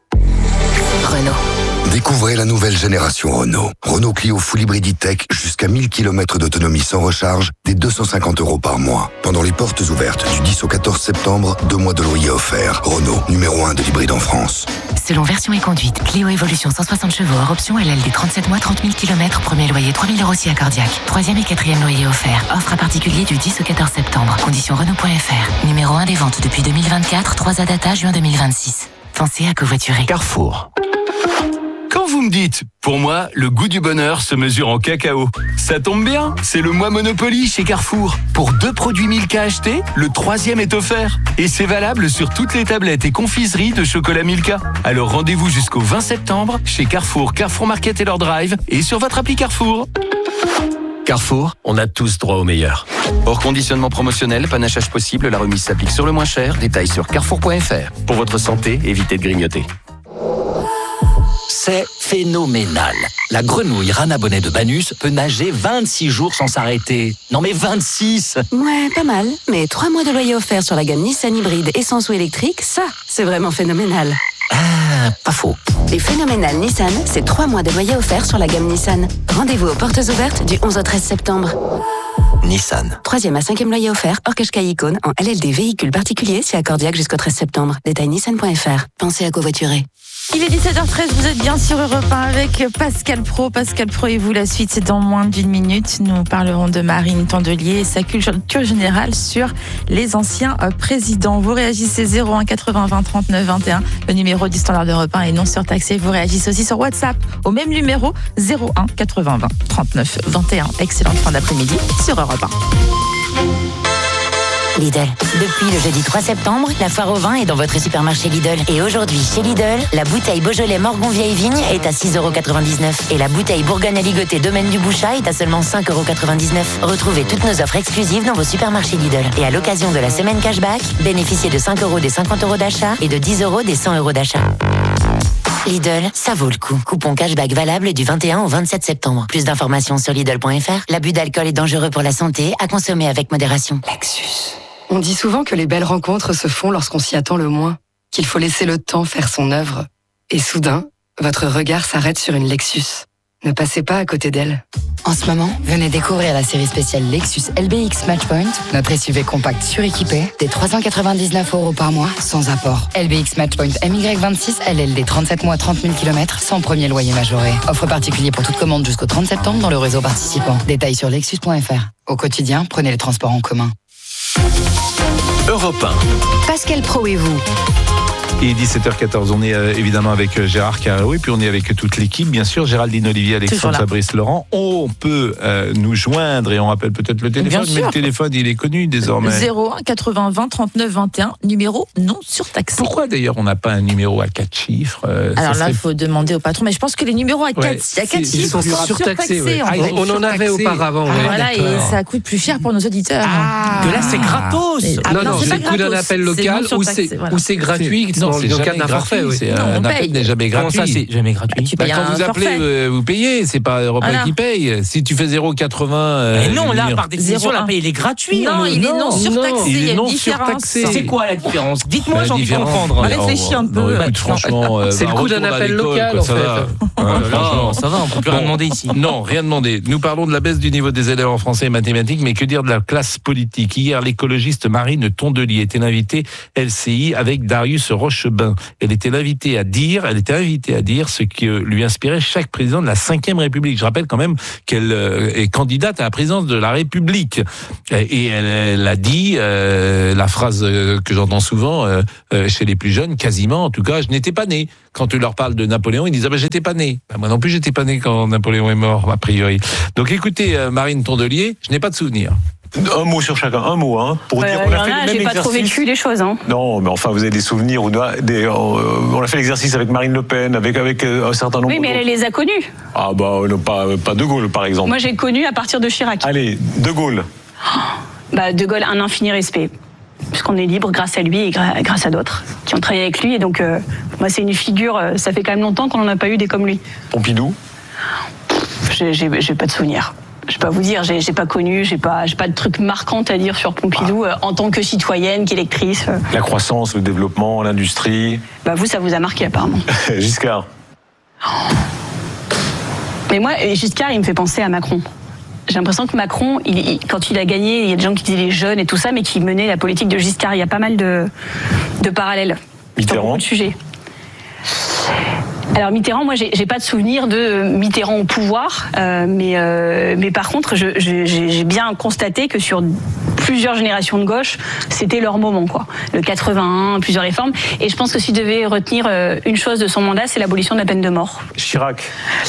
Renault. Découvrez la nouvelle génération Renault. Renault Clio Full Hybrid E-Tech jusqu'à mille kilomètres d'autonomie sans recharge, dès deux cent cinquante euros par mois. Pendant les portes ouvertes du dix au quatorze septembre, deux mois de loyer offerts. Renault, numéro un de l'hybride en France. Selon version et conduite, Clio Evolution cent soixante chevaux hors option L L D trente-sept mois, trente mille kilomètres, premier loyer trois mille euros si accordiaque. Troisième et quatrième loyer offert. Offre à particulier du dix au quatorze septembre. Conditions Renault point F R. Numéro un des ventes depuis deux mille vingt-quatre, trois A data juin deux mille vingt-six. Pensez à covoiturer. Carrefour. Quand vous me dites, pour moi, le goût du bonheur se mesure en cacao. Ça tombe bien, c'est le mois Monopoly chez Carrefour. Pour deux produits Milka achetés, le troisième est offert. Et c'est valable sur toutes les tablettes et confiseries de chocolat Milka. Alors rendez-vous jusqu'au vingt septembre chez Carrefour, Carrefour Market et leur drive et sur votre appli Carrefour. Carrefour, on a tous droit au meilleur. Hors conditionnement promotionnel, panachage possible, la remise s'applique sur le moins cher. Détails sur carrefour point F R. Pour votre santé, évitez de grignoter. C'est phénoménal. La grenouille Rana Bonnet de Banus peut nager vingt-six jours sans s'arrêter. Non mais vingt-six! Ouais, pas mal. Mais trois mois de loyer offert sur la gamme Nissan hybride essence ou électrique, ça, c'est vraiment phénoménal. Ah, pas faux. Les phénoménales Nissan, c'est trois mois de loyer offert sur la gamme Nissan. Rendez-vous aux portes ouvertes du onze au treize septembre. Nissan. Troisième à cinquième loyer offert, hors Qashqai Icône, en L L D véhicule particulier, si accordiaque jusqu'au treize septembre. Détail nissan point F R. Pensez à covoiturer. Il est dix-sept heures treize, vous êtes bien sur Europe un avec Pascal Pro. Pascal Pro et vous, la suite, c'est dans moins d'une minute. Nous parlerons de Marine Tondelier et sa culture générale sur les anciens présidents. Vous réagissez zéro un quatre-vingts vingt trente-neuf vingt et un, le numéro du standard d'Europe un est non surtaxé. Vous réagissez aussi sur WhatsApp au même numéro zéro un quatre-vingts vingt trente-neuf vingt et un. Excellente fin d'après-midi sur Europe un. Lidl. Depuis le jeudi trois septembre, la foire au vin est dans votre supermarché Lidl. Et aujourd'hui, chez Lidl, la bouteille Beaujolais Morgon Vieille Vigne est à six euros quatre-vingt-dix-neuf. Et la bouteille Bourgogne Aligoté Domaine du Bouchat est à seulement cinq euros quatre-vingt-dix-neuf. Retrouvez toutes nos offres exclusives dans vos supermarchés Lidl. Et à l'occasion de la semaine cashback, bénéficiez de cinq euros des cinquante euros d'achat et de dix euros des cent euros d'achat. Lidl, ça vaut le coup. Coupon cashback valable du vingt et un au vingt-sept septembre. Plus d'informations sur Lidl point F R. L'abus d'alcool est dangereux pour la santé, à consommer avec modération. Lexus. On dit souvent que les belles rencontres se font lorsqu'on s'y attend le moins, qu'il faut laisser le temps faire son œuvre. Et soudain, votre regard s'arrête sur une Lexus. Ne passez pas à côté d'elle. En ce moment, venez découvrir la série spéciale Lexus L B X Matchpoint, notre S U V compact suréquipé, des trois cent quatre-vingt-dix-neuf euros par mois, sans apport. L B X Matchpoint M Y vingt-six, L L D trente-sept mois, trente mille kilomètres, sans premier loyer majoré. Offre particulier pour toute commande jusqu'au trente septembre dans le réseau participant. Détails sur lexus point f r. Au quotidien, prenez les transports en commun. Europe un. Pascal Pro et vous. Et dix-sept heures quatorze, on est euh, évidemment avec euh, Gérard Carreau et puis on est avec toute l'équipe, bien sûr, Géraldine Olivier, Alexandre Fabrice Laurent. On peut euh, nous joindre et on rappelle peut-être le téléphone, mais le téléphone il est connu désormais. zéro un quatre-vingts vingt trente-neuf vingt et un, numéro non surtaxé. Pourquoi d'ailleurs on n'a pas un numéro à quatre chiffres euh, Alors là, serait... il faut demander au patron, mais je pense que les numéros à quatre ouais, chiffres ils sont sont surtaxés. Ouais. En ah, fait. on en avait auparavant. Ah, ouais. voilà, et ça coûte plus cher pour nos auditeurs. Ah, que là c'est gratos. Ah, non, non, c'est c'est pas le coût d'un gratos, appel c'est local non ou c'est surtaxé, voilà. ou c'est gratuit Non, dans c'est le jamais cadre d'un gratuit. forfait. Oui. C'est Non, un on appel paye. n'est jamais gratuit. Comment ça, c'est jamais gratuit? Tu Bah, payes quand un vous appelez, forfait. euh, vous payez, c'est pas Europe un Voilà. qui paye. Si tu fais zéro virgule quatre-vingts. Euh, Mais non, là, numéro- par définition, la paye, il est gratuit. Non, on- il est non surtaxé. il est Il y a une non différence. surtaxé. C'est quoi la différence? Dites-moi, Bah, j'ai envie de différence. comprendre. Mais, Réfléchis un oh, peu. non, écoute, Ouais. franchement, euh, C'est bah, le coût d'un retourne à appel l'école, local, quoi, en ça fait. va. Oh Ouais, là là, franchement. ça va, on peut plus rien Bon. demander ici. Non, rien demander. Nous parlons de la baisse du niveau des élèves en français et mathématiques, mais que dire de la classe politique? Hier, l'écologiste Marine Tondelier était l'invitée L C I avec Darius Rochebain. Elle était l'invitée à dire, elle était invitée à dire ce que lui inspirait chaque président de la cinquième République. Je rappelle quand même qu'elle euh, est candidate à la présidence de la République. Et elle, elle a dit euh, la phrase euh, que j'entends souvent euh, euh, chez les plus jeunes, quasiment en tout cas, je n'étais pas né. Quand tu leur parles de Napoléon, ils disent ah ben j'étais pas né. Ben, moi non plus j'étais pas né quand Napoléon est mort a priori. Donc écoutez euh, Marine Tondelier, je n'ai pas de souvenir. Un mot sur chacun, un mot, hein, pour euh, dire on a fait a, le même j'ai pas trop exercice. vécu les choses, hein. Non, mais enfin, vous avez des souvenirs. On a, des, euh, on a fait l'exercice avec Marine Le Pen, avec, avec un certain nombre. Oui, mais elle les a connus. Ah bah non, pas, pas De Gaulle, par exemple. Moi, j'ai connu à partir de Chirac. Allez, De Gaulle. Bah, De Gaulle, un infini respect. Puisqu'on est libre grâce à lui et gra- grâce à d'autres qui ont travaillé avec lui. Et donc, euh, moi, c'est une figure, euh, ça fait quand même longtemps qu'on n'en a pas eu des comme lui. Pompidou. J'ai, j'ai, j'ai pas de souvenirs. Je vais pas vous dire, j'ai, j'ai pas connu, j'ai pas, j'ai pas de trucs marquants à dire sur Pompidou euh, en tant que citoyenne, qu'électrice. euh. La croissance, le développement, l'industrie. Bah, vous, ça vous a marqué apparemment. Giscard. Mais moi, Giscard, il me fait penser à Macron. J'ai l'impression que Macron, il, il, quand il a gagné, il y a des gens qui disaient les jeunes et tout ça, mais qui menaient la politique de Giscard. Il y a pas mal de, de parallèles. Mitterrand. Sur beaucoup de sujets. Alors Mitterrand, moi, j'ai, j'ai pas de souvenir de Mitterrand au pouvoir, euh, mais euh, mais par contre, je, je, j'ai, j'ai bien constaté que sur plusieurs générations de gauche, c'était leur moment, quoi. Le quatre-vingt-un, plusieurs réformes, et je pense que s'il devait retenir euh, une chose de son mandat, c'est l'abolition de la peine de mort. Chirac.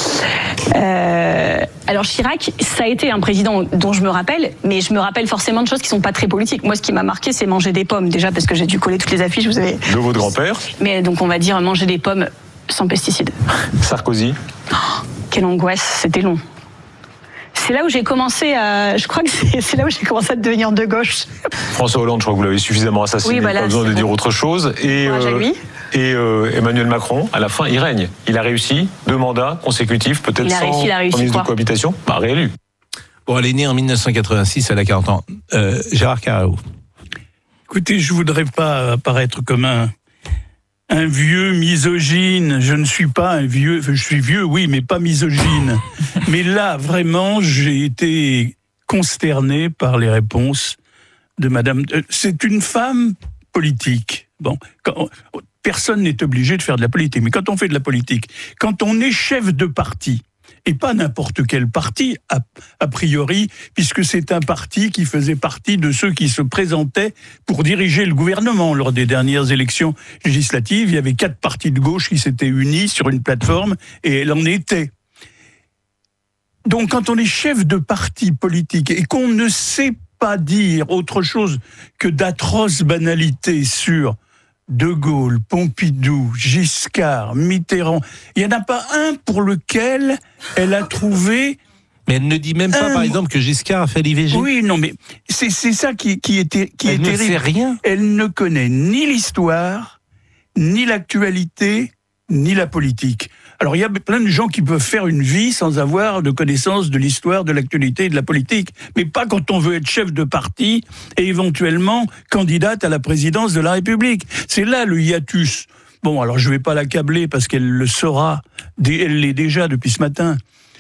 Euh, alors Chirac, ça a été un président dont je me rappelle, mais je me rappelle forcément de choses qui sont pas très politiques. Moi, ce qui m'a marqué, c'est manger des pommes, déjà parce que j'ai dû coller toutes les affiches. Vous avez. De votre grand-père. Mais donc on va dire manger des pommes sans pesticides. Sarkozy. Oh, quelle angoisse, c'était long. C'est là où j'ai commencé à. Je crois que c'est, c'est là où j'ai commencé à devenir de gauche. François Hollande, je crois que vous l'avez suffisamment assassiné, Oui, voilà, pas besoin c'est de dire bon. autre chose. Et, Courage à lui. et euh, Emmanuel Macron, à la fin, il règne. Il a réussi deux mandats consécutifs, peut-être Il a sans réussi, il a réussi ministre quoi de cohabitation, pas réélu. Bon, elle est née en mille neuf cent quatre-vingt-six, elle a quarante ans. Euh, Gérard Carreau. Écoutez, je voudrais pas apparaître comme un, un vieux misogyne. Je ne suis pas un vieux, enfin, je suis vieux, oui, mais pas misogyne. Mais là, vraiment, j'ai été consterné par les réponses de Madame. C'est une femme politique. Bon, quand, personne n'est obligé de faire de la politique, mais quand on fait de la politique, quand on est chef de parti, et pas n'importe quel parti, a, a priori, puisque c'est un parti qui faisait partie de ceux qui se présentaient pour diriger le gouvernement. Lors des dernières élections législatives, il y avait quatre partis de gauche qui s'étaient unis sur une plateforme, et elle en était. Donc quand on est chef de parti politique et qu'on ne sait pas dire autre chose que d'atroces banalités sur De Gaulle, Pompidou, Giscard, Mitterrand, il n'y en a pas un pour lequel elle a trouvé... Mais elle ne dit même pas, un... par exemple, que Giscard a fait l'I V G. Oui, non, mais c'est, c'est ça qui, qui est, qui elle est ne terrible. sait rien. Elle ne connaît ni l'histoire, ni l'actualité, ni la politique. Alors, il y a plein de gens qui peuvent faire une vie sans avoir de connaissance de l'histoire, de l'actualité et de la politique. Mais pas quand on veut être chef de parti et éventuellement candidate à la présidence de la République. C'est là le hiatus. Bon, alors je ne vais pas l'accabler parce qu'elle le saura, elle l'est déjà depuis ce matin,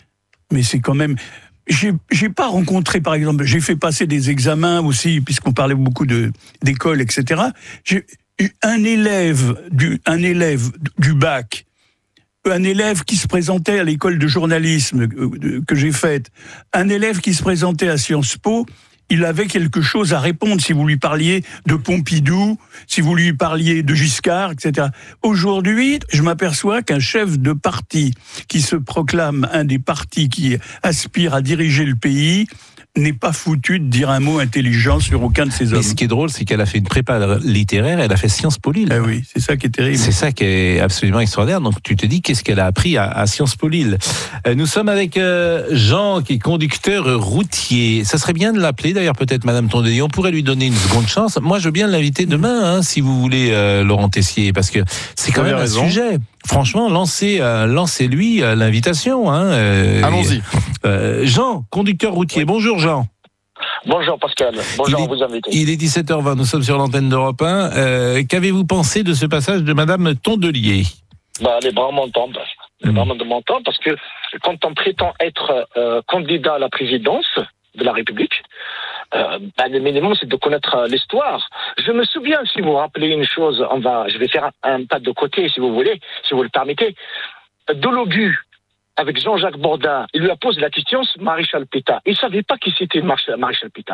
mais c'est quand même... J'ai, j'ai pas rencontré, par exemple, j'ai fait passer des examens aussi, puisqu'on parlait beaucoup de, d'école, et cetera. J'ai eu un élève du, un élève du bac, un élève qui se présentait à l'école de journalisme que j'ai faite, un élève qui se présentait à Sciences Po, il avait quelque chose à répondre si vous lui parliez de Pompidou, si vous lui parliez de Giscard, et cetera. Aujourd'hui, je m'aperçois qu'un chef de parti qui se proclame un des partis qui aspire à diriger le pays n'est pas foutu de dire un mot intelligent sur aucun de ces hommes. Mais ce qui est drôle, c'est qu'elle a fait une prépa littéraire, elle a fait Sciences Po Lille. Eh oui, c'est ça qui est terrible. C'est ça qui est absolument extraordinaire. Donc tu te dis, qu'est-ce qu'elle a appris à, à Sciences Po Lille. euh, Nous sommes avec euh, Jean, qui est conducteur routier. Ça serait bien de l'appeler, d'ailleurs, peut-être Madame Tondelier. On pourrait lui donner une seconde chance. Moi, je veux bien l'inviter demain, hein, si vous voulez, euh, Laurent Tessier, parce que c'est quand Vous même avez un raison. sujet. Franchement, lancez, euh, lancez-lui euh, l'invitation. Hein, euh, Allons-y. Euh, Jean, conducteur routier. Bonjour Jean. Bonjour Pascal, bonjour il est, à vous invités. Il est dix-sept heures vingt, nous sommes sur l'antenne d'Europe un. Euh, qu'avez-vous pensé de ce passage de Madame Tondelier? Bah, elle est vraiment tendre. Elle est vraiment de mon temps parce que quand on prétend être euh, candidat à la présidence de la République, euh, bah, le minimum c'est de connaître euh, l'histoire. Je me souviens, si vous vous rappelez une chose, on va, je vais faire un, un pas de côté si vous voulez, si vous le permettez. Delogu, avec Jean-Jacques Bourdin, il lui a posé la question sur Maréchal Pétain. Il ne savait pas qui c'était Maréchal Pétain.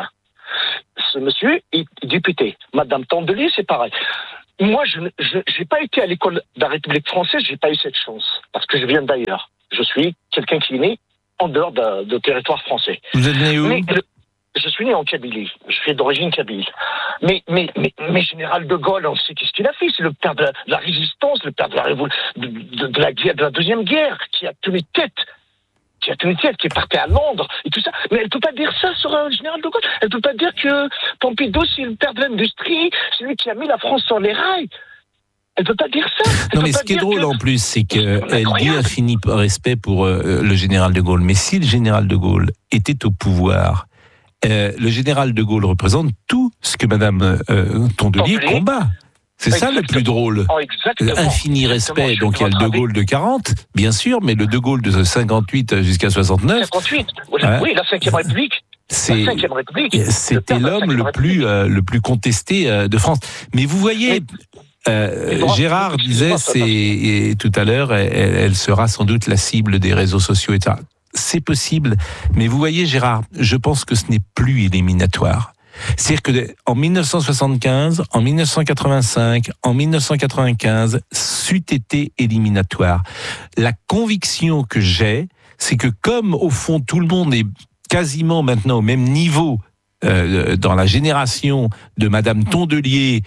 Ce monsieur est député. Madame Tondelier, c'est pareil. Moi, je n'ai pas été à l'école de la République française, je n'ai pas eu cette chance, parce que je viens d'ailleurs. Je suis quelqu'un qui est né en dehors de, de territoire français. Vous êtes né où? Mais, le, je suis né en Kabylie. Je suis d'origine kabyle. Mais, mais, mais, mais Général de Gaulle, on sait qu'est-ce qu'il a fait. C'est le père de la, de la résistance, le père de la, révol... de, de, de, la guerre, de la Deuxième Guerre, qui a tenu tête. Qui a tenu tête, qui est parti à Londres et tout ça. Mais elle ne peut pas dire ça sur un Général de Gaulle. Elle ne peut pas dire que Pompidou, c'est le père de l'industrie, c'est lui qui a mis la France sur les rails. Elle ne peut pas dire ça. Elle non, mais ce qui est drôle que... en plus, c'est qu'elle dit infini respect pour euh, le général de Gaulle. Mais si le général de Gaulle était au pouvoir, euh, le général de Gaulle représente tout ce que Madame euh, Tondelier combat. C'est ça le plus drôle. Oh, exactement. Infini respect. Donc il y a le de Gaulle de quarante, bien sûr, mais le de Gaulle de cinquante-huit jusqu'à soixante-neuf. cinquante-huit, oui, hein, oui, la cinquième République. C'est, la cinquième République. C'était l'homme le plus, euh, le plus contesté euh, de France. Mais vous voyez... Euh, Gérard disait, c'est, et tout à l'heure, elle, elle sera sans doute la cible des réseaux sociaux, et cetera. C'est possible, mais vous voyez, Gérard, je pense que ce n'est plus éliminatoire. C'est-à-dire que en mille neuf cent soixante-quinze, en mille neuf cent quatre-vingt-cinq, en mille neuf cent quatre-vingt-quinze, c'eût été éliminatoire. La conviction que j'ai, c'est que comme au fond tout le monde est quasiment maintenant au même niveau euh, dans la génération de Madame Tondelier.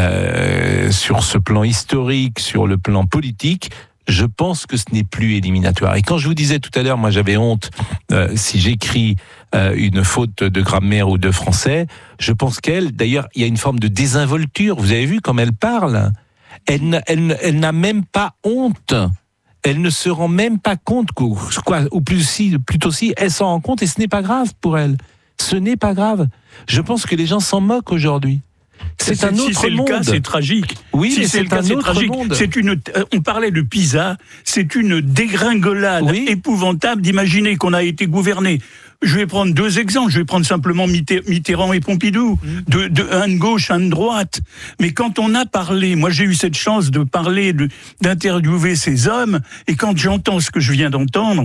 Euh, sur ce plan historique, sur le plan politique, je pense que ce n'est plus éliminatoire. Et quand je vous disais tout à l'heure, moi j'avais honte euh, si j'écris euh, une faute de grammaire ou de français, je pense qu'elle, d'ailleurs, il y a une forme de désinvolture. Vous avez vu comme elle parle, elle, elle, elle n'a même pas honte. Elle ne se rend même pas compte, quoi, ou plus si, plutôt si, elle s'en rend compte et ce n'est pas grave pour elle. Ce n'est pas grave. Je pense que les gens s'en moquent aujourd'hui. C'est, c'est un autre si c'est monde. le cas, c'est tragique. Oui, si mais c'est, c'est le cas, un c'est autre tragique. monde. C'est une. On parlait de Pisa. C'est une dégringolade oui. épouvantable d'imaginer qu'on a été gouverné. Je vais prendre deux exemples. Je vais prendre simplement Mitterrand et Pompidou, mmh. de, de un de gauche, un de droite. Mais quand on a parlé, moi j'ai eu cette chance de parler, de, d'interviewer ces hommes, et quand j'entends ce que je viens d'entendre.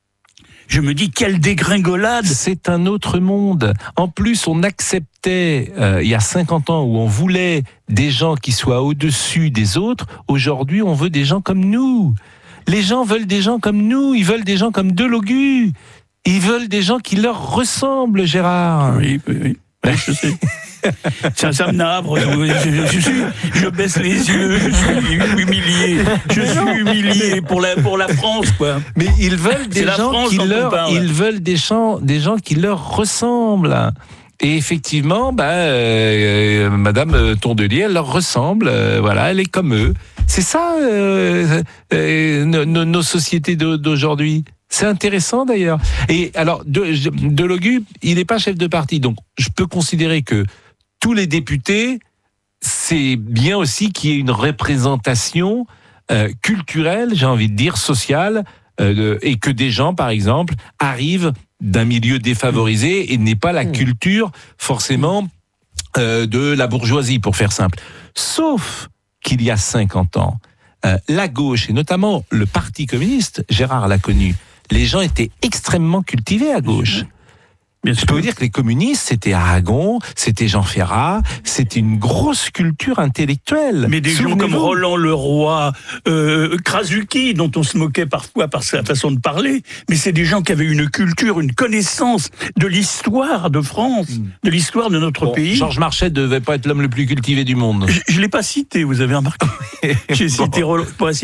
Je me dis, quelle dégringolade! C'est un autre monde. En plus, on acceptait, euh, il y a cinquante ans, où on voulait des gens qui soient au-dessus des autres. Aujourd'hui, on veut des gens comme nous. Les gens veulent des gens comme nous. Ils veulent des gens comme Delogu. Ils veulent des gens qui leur ressemblent, Gérard. Oui, oui, oui. Oui, je sais. Ça, ça me navre. Je, je, je, suis, je baisse les yeux. Je suis humilié. Je suis humilié pour la pour la France, quoi. Mais ils veulent des gens qui leur, ils veulent des gens, des gens qui leur ressemblent. Et effectivement, bah, euh, Madame Tondelier, elle leur ressemble. Euh, voilà, elle est comme eux. C'est ça, euh, euh, nos, nos sociétés d'aujourd'hui. C'est intéressant d'ailleurs. Et alors, Delogu, il n'est pas chef de parti, donc je peux considérer que tous les députés, c'est bien aussi qu'il y ait une représentation euh, culturelle, j'ai envie de dire sociale, euh, et que des gens, par exemple, arrivent d'un milieu défavorisé et n'aient pas la culture forcément euh, de la bourgeoisie, pour faire simple. Sauf qu'il y a cinquante ans, euh, la gauche, et notamment le Parti communiste, Gérard l'a connu, les gens étaient extrêmement cultivés à gauche. Je peux vous dire que les communistes, c'était Aragon, c'était Jean Ferrat, c'était une grosse culture intellectuelle. Mais des gens comme Roland Leroy, euh, Krasuki, dont on se moquait parfois par sa façon de parler, mais c'est des gens qui avaient une culture, une connaissance de l'histoire de France, de l'histoire de notre bon, pays. Georges Marchais ne devait pas être l'homme le plus cultivé du monde. Je ne l'ai pas cité, vous avez remarqué. J'ai bon. cité Roland, pas